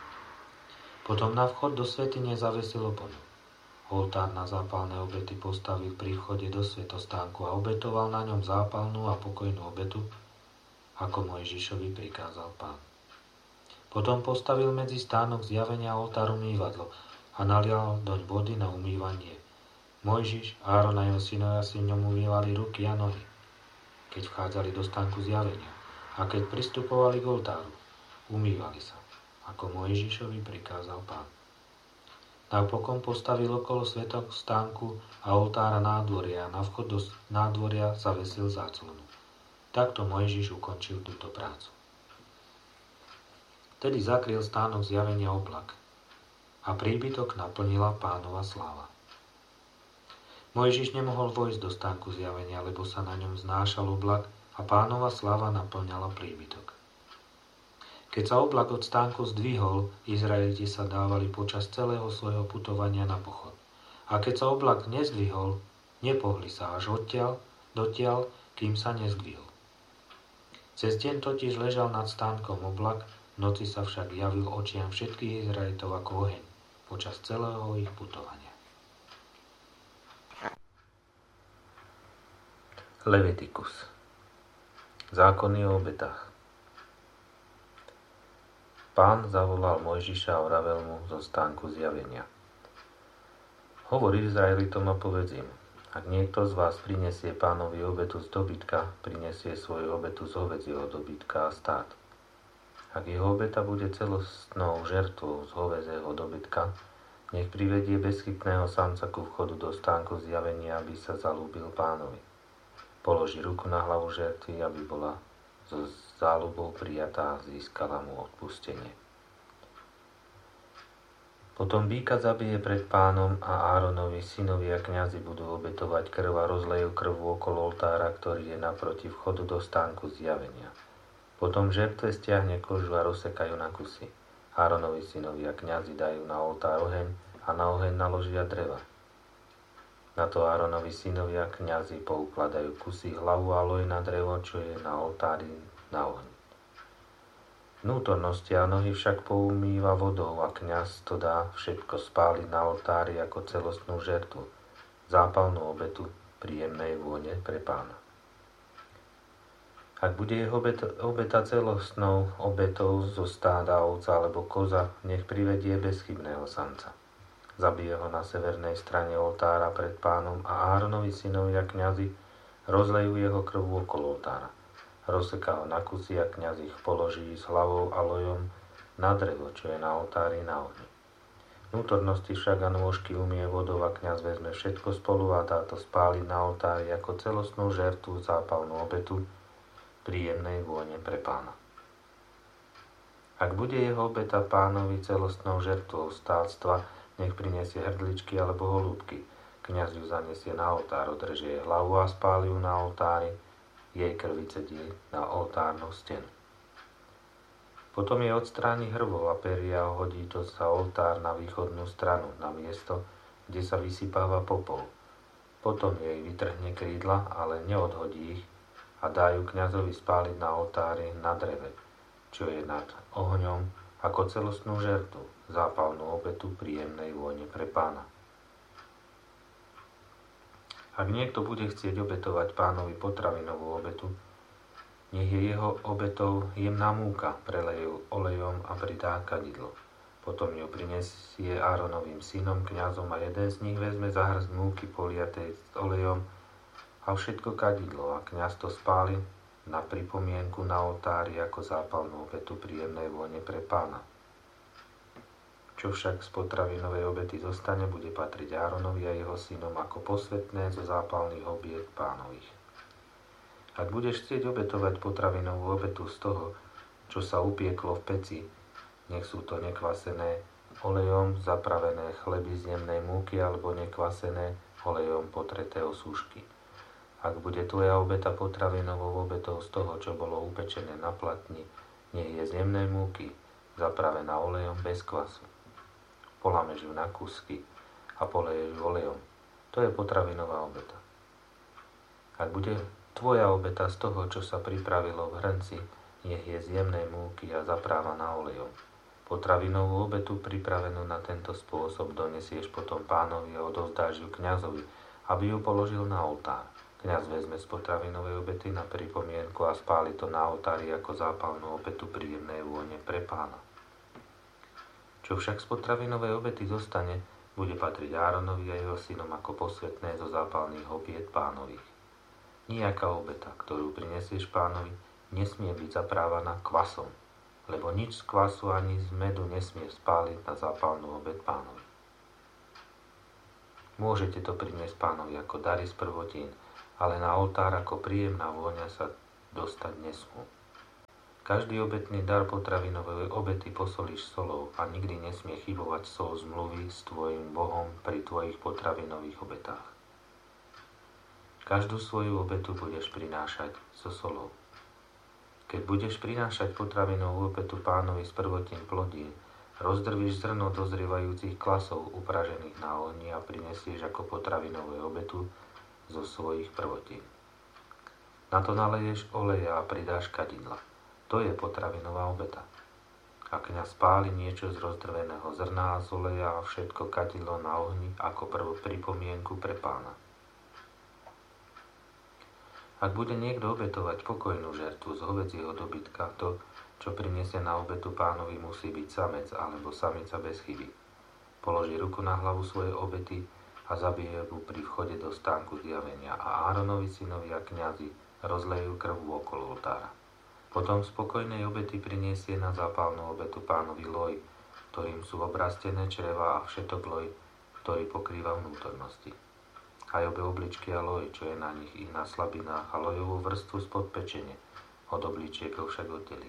Potom na vchod do svätyne zavesil oponu. Oltár na zápalné obety postavil pri vchode do svätostánku a obetoval na ňom zápalnú a pokojnú obetu, ako Mojžišovi prikázal Pán. Potom postavil medzi stánok zjavenia oltár umývadlo a nalial doň vody na umývanie. Mojžiš, Áron a jeho synovia si v ňom umývali ruky a nohy, keď vchádzali do stánku zjavenia a keď pristupovali k oltáru. Umývali sa, ako Mojžišovi prikázal Pán. Napokon postavil okolo svätostánku a oltára nádvoria a na vchod do nádvoria zavesil záclonu. Takto Mojžiš ukončil túto prácu. Tedy zakryl stánok zjavenia oblak a príbytok naplnila Pánova sláva. Mojžiš nemohol vojsť do stánku zjavenia, lebo sa na ňom znášal oblak a Pánova sláva naplňala príbytok. Keď sa oblak od stánku zdvihol, Izraeliti sa dávali počas celého svojho putovania na pochod. A keď sa oblak nezdvihol, nepohli sa až odtiaľ, dotiaľ, kým sa nezdvihol. Cez deň totiž ležal nad stánkom oblak, v noci sa však javil očiam všetkých Izraelitov ako oheň počas celého ich putovania. Levitikus. Zákony o obetách. Pán zavolal Mojžiša a vravel mu zo stánku zjavenia. Hovor Izraelitom a povedz im, ak niekto z vás prinesie Pánovi obetu z dobytka, prinesie svoju obetu z hovädzieho dobytka a stát. Ak jeho obeta bude celostnou žertvou z hovädzieho dobytka, nech privedie bezchybného samca ku vchodu do stánku zjavenia, aby sa zalúbil Pánovi. Položí ruku na hlavu žertvy, aby bola so záľubou prijatá a získala mu odpustenie. Potom býka zabije pred Pánom a Áronovi synovia kňazi budú obetovať krv a rozlejú krv okolo oltára, ktorý je naproti vchodu do stánku zjavenia. Potom žertve stiahne kožu a rozsekajú na kusy. Áronovi synovia kňazi dajú na oltár oheň a na oheň naložia dreva. Na to Áronovi synovia kňazi poukladajú kusy hlavu a loj na drevo, čo je na oltári na ohni. Vnútornosti a nohy však poumýva vodou a kňaz to dá všetko spáliť na oltári ako celostnú žertvu, zápalnú obetu príjemnej vône pre Pána. Ak bude jeho obeta celostnou obetou zo stáda ovca alebo koza, nech privedie bezchybného samca. Zabije ho na severnej strane oltára pred Pánom a Áronovi synovia kňazi rozlejú jeho krv okolo oltára. Rozseká ho na kusy a kňaz ich položí s hlavou a lojom na drevo, čo je na oltári na ohni. Vnútornosti však a nôžky umie vodou a kňaz vezme všetko spolu a dá to spáliť na oltári ako celostnú žertvu, zápalnú obetu príjemnej vône pre Pána. Ak bude jeho obeta Pánovi celostnou žertvou stáctva, nech prinesie hrdličky alebo holúbky. Kňaz ju zanesie na oltár, odreže jej hlavu a spáli ju na oltári, jej krvice die na oltárnu stenu. Potom je odstráni hrvov a peria a hodí to za oltár na východnú stranu, na miesto, kde sa vysypáva popol. Potom jej vytrhne krídla, ale neodhodí ich a dá ju kňazovi spáliť na oltári na dreve, čo je nad ohňom ako celostnú žertu, zápalnú obetu príjemnej vône pre Pána. Ak niekto bude chcieť obetovať Pánovi potravinovú obetu, nech je jeho obetou jemná múka, preleje olejom a pridá kadidlo. Potom ju prinesie Áronovým synom, kňazom a jeden z nich vezme za hrst múky poliatej s olejom a všetko kadidlo a kňaz to spáli na pripomienku na oltári ako zápalnú obetu príjemnej vône pre Pána. Čo však z potravinovej obety zostane, bude patriť Áronovi a jeho synom ako posvätné zo zápalných obiet Pánových. Ak budeš chcieť obetovať potravinovú obetu z toho, čo sa upieklo v peci, nech sú to nekvasené olejom zapravené chleby z jemnej múky alebo nekvasené olejom potreté osúšky. Ak bude tvoja obeta potravinovou obetou z toho, čo bolo upečené na platni, nech je z jemnej múky zapravená olejom bez kvasu. Polameš ju na kúsky a poleješ ju olejom. To je potravinová obeta. Ak bude tvoja obeta z toho, čo sa pripravilo v hrnci, nech je z jemnej múky a zaprávaná olejom. Potravinovú obetu pripravenú na tento spôsob donesieš potom Pánovi a odovzdáš ju kňazovi, aby ju položil na oltár. Kňaz vezme z potravinovej obety na pripomienku a spáli to na oltári ako zápalnú obetu príjemnej vône pre Pána. Čo však z potravinovej obety zostane, bude patriť Áronovi a jeho synom ako posvätné zo zápalných obiet Pánových. Nijaká obeta, ktorú prinesieš Pánovi, nesmie byť zaprávaná kvasom, lebo nič z kvasu ani z medu nesmie spáliť na zápalnú obet Pánovi. Môžete to priniesť pánovi ako dary z prvotín, ale na oltár ako príjemná vôňa sa dostať nesmú. Každý obetný dar potravinovej obety posolíš solou a nikdy nesmie chybovať sol zmluvy s tvojim Bohom pri tvojich potravinových obetách. Každú svoju obetu budeš prinášať so solou. Keď budeš prinášať potravinovú obetu pánovi z prvotín plodín, rozdrvíš zrno dozrievajúcich klasov upražených na ohni a prinesieš ako potravinovú obetu zo svojich prvotín. Na to naleješ oleja a pridáš kadidla. To je potravinová obeta. A kňaz spáli niečo z rozdrveného zrna a z oleja a všetko kadidlo na ohni ako prvú pripomienku pre pána. Ak bude niekto obetovať pokojnú žertvu z hovedzieho dobytka, to, čo prinesie na obetu pánovi, musí byť samec alebo samica bez chyby. Položí ruku na hlavu svojej obety a zabije ju pri vchode do stánku zjavenia a Áronovi synovia kňazi rozlejú krv okolo oltára. Potom z pokojnej obety prinesie na zápalnú obetu pánovi loj, ktorým sú obrastené čreva a všetok loj, ktorý pokrýva vnútornosti. Aj obe obličky a loj, čo je na nich i na slabinách, a lojovú vrstvu spod pečene, od obličiek ho však oddelí.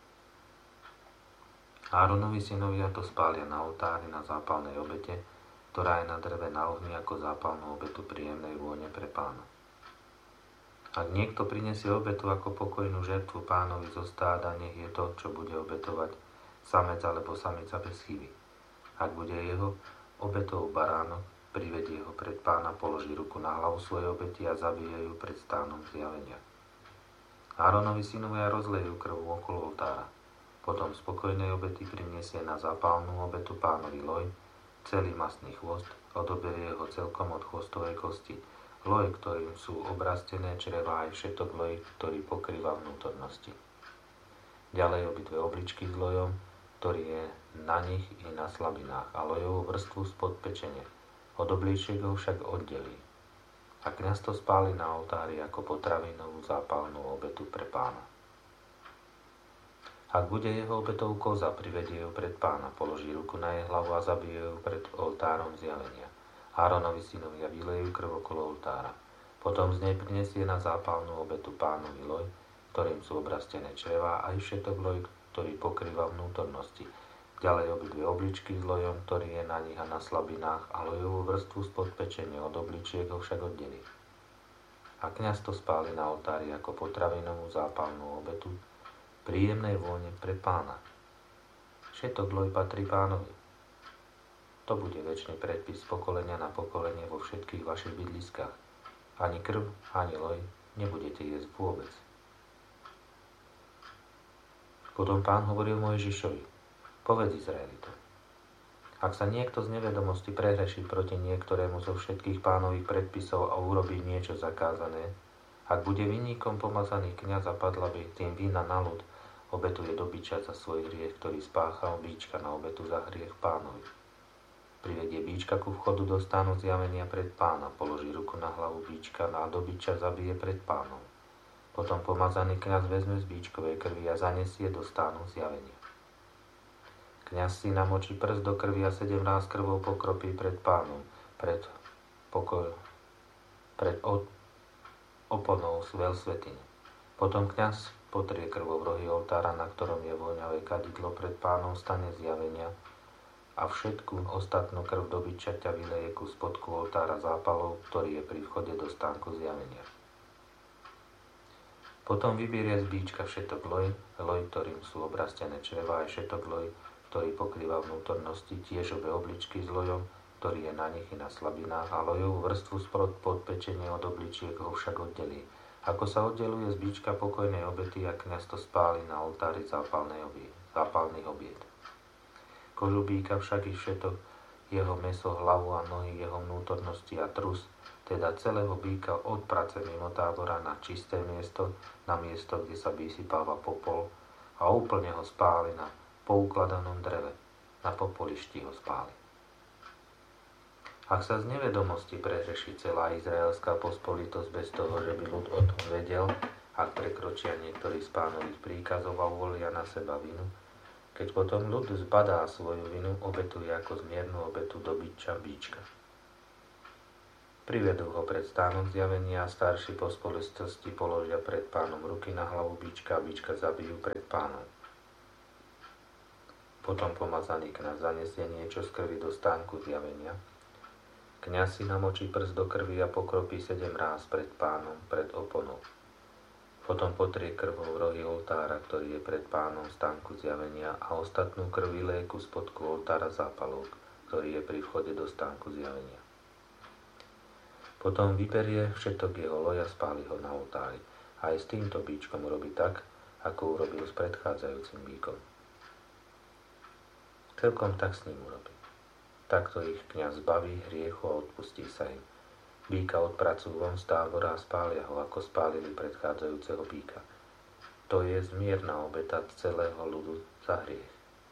Áronovi synovia to spália na oltári na zápalnej obete, ktorá je na dreve na ohni ako zápalnú obetu príjemnej vône pre pána. Ak niekto prinesie obetu ako pokojnú žertvu pánovi zo stáda, nech je to, čo bude obetovať, samec alebo samica bez chyby. Ak bude jeho obetou baránok, privedie ho pred pána, položí ruku na hlavu svojej obety a zabije ju pred stánom zjavenia. Áronovi synovia rozlejú krv okolo oltára. Potom z pokojnej obety prinesie na zápalnú obetu pánovi loj, celý mastný chvost, odoberie ho celkom od chvostovej kosti, loj, ktorým sú obrastené črevá aj všetok loj, ktorý pokrýva vnútornosti. Ďalej obidve obličky s lojom, ktorý je na nich i na slabinách, a lojovú vrstvu spod pečene. Od obličiek ho však oddelí. A kňaz to spáli na oltári ako potravinovú zápalnú obetu pre pána. Ak bude jeho obetou koza, privedie ju pred pána, položí ruku na jej hlavu a zabije ju pred oltárom zjavenia. Áronovi synovia vylejú krv okolo oltára. Potom z nej prinesie na zápalnú obetu pánovi loj, ktorým sú obrastené črevá, aj všetok loj, ktorý pokrýva vnútornosti. Ďalej obidve obličky s lojom, ktorý je na nich a na slabinách, a lojovú vrstvu spod pečene, od obličiek ho však oddelí. A kňaz to spáli na oltári ako potravinovú zápalnú obetu príjemnej vône pre pána. Všetok loj patrí pánovi. To bude večný predpis z pokolenia na pokolenie vo všetkých vašich bydliskách. Ani krv, ani loj nebudete jesť vôbec. Potom pán hovoril Mojžišovi: Povedz Izraelitom: Ak sa niekto z nevedomosti prehreší proti niektorému zo všetkých pánových predpisov a urobí niečo zakázané, ak bude vinníkom pomazaný kňaz a padla by tým vína na ľud, obetuje do biča za svoj hriech, ktorý spáchal, bíčka na obetu za hriech pánovi. Privedie bíčka ku vchodu do stánu zjavenia pred pána, položí ruku na hlavu bíčka a do biča zabije pred pánom. Potom pomazaný kňaz vezme z bíčkovej krvi a zanesie do stánu zjavenia. Kňaz si namočí prst do krvi a sedemnásť krvou pokropí pred pánom, pred pokoj, pred od, oponou veľsvätyne. Potom kňaz potrie krvou rohy oltára, na ktorom je voňavé kadidlo pred pánom stane zjavenia, a všetku ostatnú krv do bičaťa vyleje ku spodku oltára zápalov, ktorý je pri vchode do stánku zjavenia. Potom vyberie z bíčka všetok loj, loj, ktorým sú obrastené črevá, aj všetok loj, ktorý pokrýva vnútornosti, tiež obe obličky s lojom, ktorý je na nich i na slabinách, a lojovú vrstvu sprod podpečenie od obličiek ho však oddelí. Ako sa oddeluje z bíčka pokojnej obety, a kňaz to spáli na oltári zápalných obiet. Kožu bíka však i všetok, jeho mäso, hlavu a nohy, jeho vnútornosti a trus, teda celého bíka odprace mimo tábora na čisté miesto, na miesto, kde sa vysypáva popol, a úplne ho spáli na poukladanom dreve, na popolišti ho spáli. Ak sa z nevedomosti prehreší celá izraelská pospolitosť bez toho, že by ľud o tom vedel, ak prekročia niektorý z pánových príkazov a uvolia na seba vinu, keď potom ľud zbadá svoju vinu, obetuje ako zmiernu obetu do biča bíčka. Privedú ho pred stánok zjavenia a starší po spoločnosti položia pred pánom ruky na hlavu bička a bička zabijú pred pánom. Potom pomazaný kňaz zanesie niečo z krvi do stánku zjavenia. Kňaz si namočí prst do krvi a pokropí sedem ráz pred pánom, pred oponou. Potom potrie krvou rohy oltára, ktorý je pred pánom v stánku zjavenia a ostatnú krv vyleje ku spodku oltára zápalok, ktorý je pri vchode do stánku zjavenia. Potom vyberie všetok jeho loj a spáli ho na oltári. Aj s týmto bíčkom urobí tak, ako urobil s predchádzajúcim bíkom. Celkom tak s ním urobí. Takto ich kňaz zbaví hriechu a odpustí sa im. Bíka odpracujú von z tábora a spália ho, ako spálili predchádzajúceho bíka. To je zmierna obeta celého ľudu za hriech.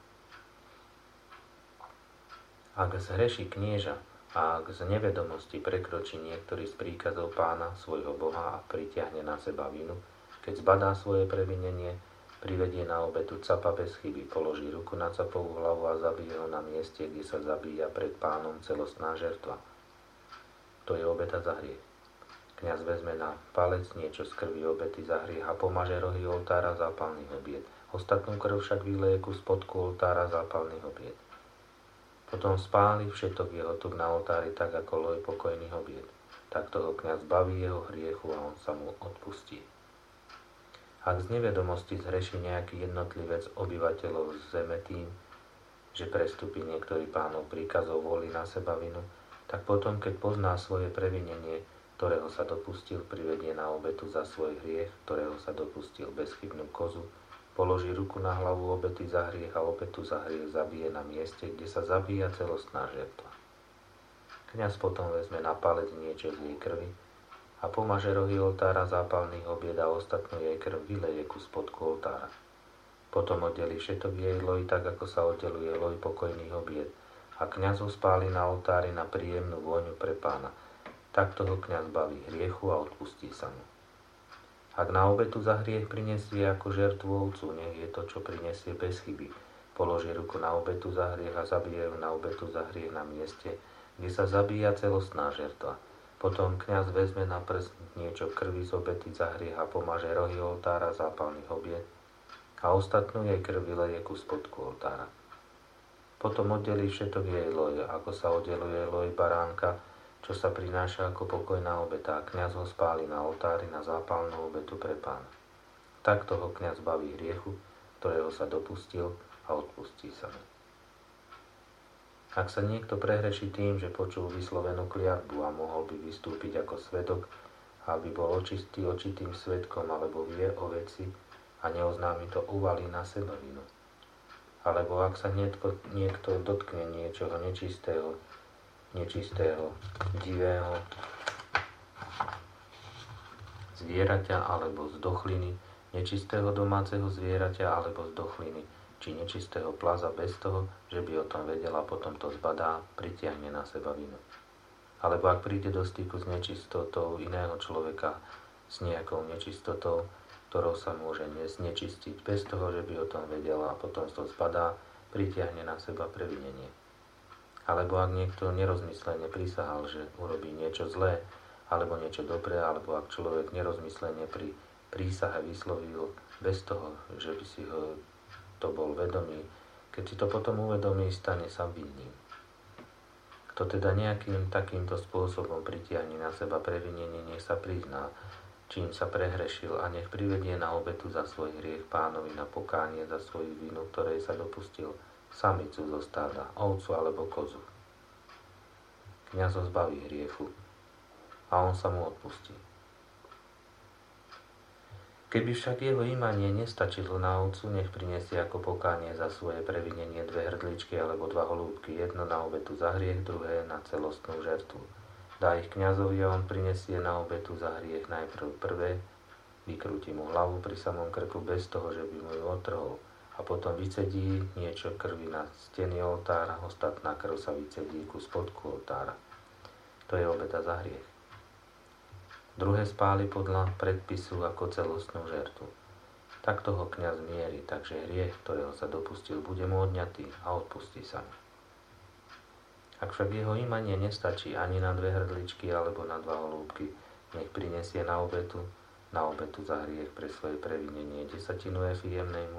Ak zhreší knieža a ak z nevedomosti prekročí niektorý z príkazov pána, svojho Boha a pritiahne na seba vinu, keď zbadá svoje previnenie, privedie na obetu capa bez chyby, položí ruku na capovú hlavu a zabije ho na mieste, kde sa zabíja pred pánom celostná žertva. To je obeta za hriech. Kňaz vezme na palec niečo z krvi obety za hriech a pomaže rohy oltára zápalných obiet. Ostatnú krv však vyleje ku spodku oltára zápalných obiet. Potom spáli všetok jeho tuk na oltári tak ako loj pokojných obiet. Takto ho kňaz baví jeho hriechu a on sa mu odpustí. Ak z nevedomosti zhreší nejaký jednotlivec obyvateľov zeme tým, že prestúpi niektorý pánov príkazov, volí na seba vinu, tak potom, keď pozná svoje previnenie, ktorého sa dopustil, privedie na obetu za svoj hriech, ktorého sa dopustil bezchybnú kozu, položí ruku na hlavu obety za hriech a obetu za hriech zabije na mieste, kde sa zabíja celostná žertva. Kňaz potom vezme na palec niečo z jej krvi a pomaže rohy oltára zápalných obied a ostatnú jej krv vyleje ku spodku oltára. Potom oddelí všetok jej loj tak, ako sa oddeluje loj pokojných obied a kňaz ho spáli na oltári na príjemnú vôňu pre pána. Takto ho kňaz baví hriechu a odpustí sa mu. Ak na obetu za hriech prinesie ako žertvu ovcu, nech je to, čo prinesie bez chyby. Položí ruku na obetu za hriech a zabije ju na obetu za hriech na mieste, kde sa zabíja celostná žertva. Potom kňaz vezme na prst niečo krvi z obety za hriech a pomaže rohy oltára zápalných obied a ostatnú jej krv vyleje ku spodku oltára. Potom oddelí všetok jej loj, ako sa oddeluje loj baránka, čo sa prináša ako pokojná obeta a kňaz ho spáli na oltári na zápalnú obetu pre pána. Takto ho kňaz baví hriechu, ktorého sa dopustil a odpustí sa mu. Ak sa niekto prehreší tým, že počul vyslovenú kliatbu a mohol by vystúpiť ako svedok, aby bol očistý očitým svedkom alebo vie o veci a neoznámi to, uvalí na seba vinu. Alebo ak sa niekto, niekto dotkne niečoho nečistého, nečistého, divého zvieraťa alebo zdochliny, nečistého domáceho zvieraťa alebo zdochliny, či nečistého plaza bez toho, že by o tom vedela, potom to zbadá, pritiahne na seba vinu. Alebo ak príde do styku s nečistotou iného človeka, s nejakou nečistotou, ktorou sa môže znečistiť bez toho, že by o tom vedela a potom to zbadá, pritiahne na seba previnenie. Alebo ak niekto nerozmyslene prisahal, že urobí niečo zlé, alebo niečo dobré, alebo ak človek nerozmyslene pri prísahe vyslovil bez toho, že by si ho to bol vedomý, keď si to potom uvedomí, stane sa vinným. Kto teda nejakým takýmto spôsobom pritiahne na seba previnenie, nech sa prizná, čím sa prehrešil a nech privedie na obetu za svoj hriech pánovi na pokánie za svoju vinu, ktorej sa dopustil, samicu zo stáda, ovcu alebo kozu. Kňaz ho zbaví hriechu a on sa mu odpustí. Keby však jeho imanie nestačilo na ovcu, nech prinesie ako pokánie za svoje previnenie dve hrdličky alebo dva holúbky, jedno na obetu za hriech, druhé na celostnú žertvu. Dá ich kňazovi a on prinesie na obetu za hriech najprv prvé, vykrúti mu hlavu pri samom krku bez toho, že by mu ju otrhol, a potom vycedí niečo krvi na steny oltára, ostatná krv sa vycedí ku spodku oltára. To je obeta za hriech. Druhé spáli podľa predpisu ako celostnú žertu. Takto ho kňaz mierí, takže hriech, ktorého sa dopustil, bude mu odňatý a odpustí sa mu. Ak však jeho imanie nestačí ani na dve hrdličky alebo na dva holúbky, nech prinesie na obetu, na obetu za hriech pre svoje previnenie desatinu efy jemnej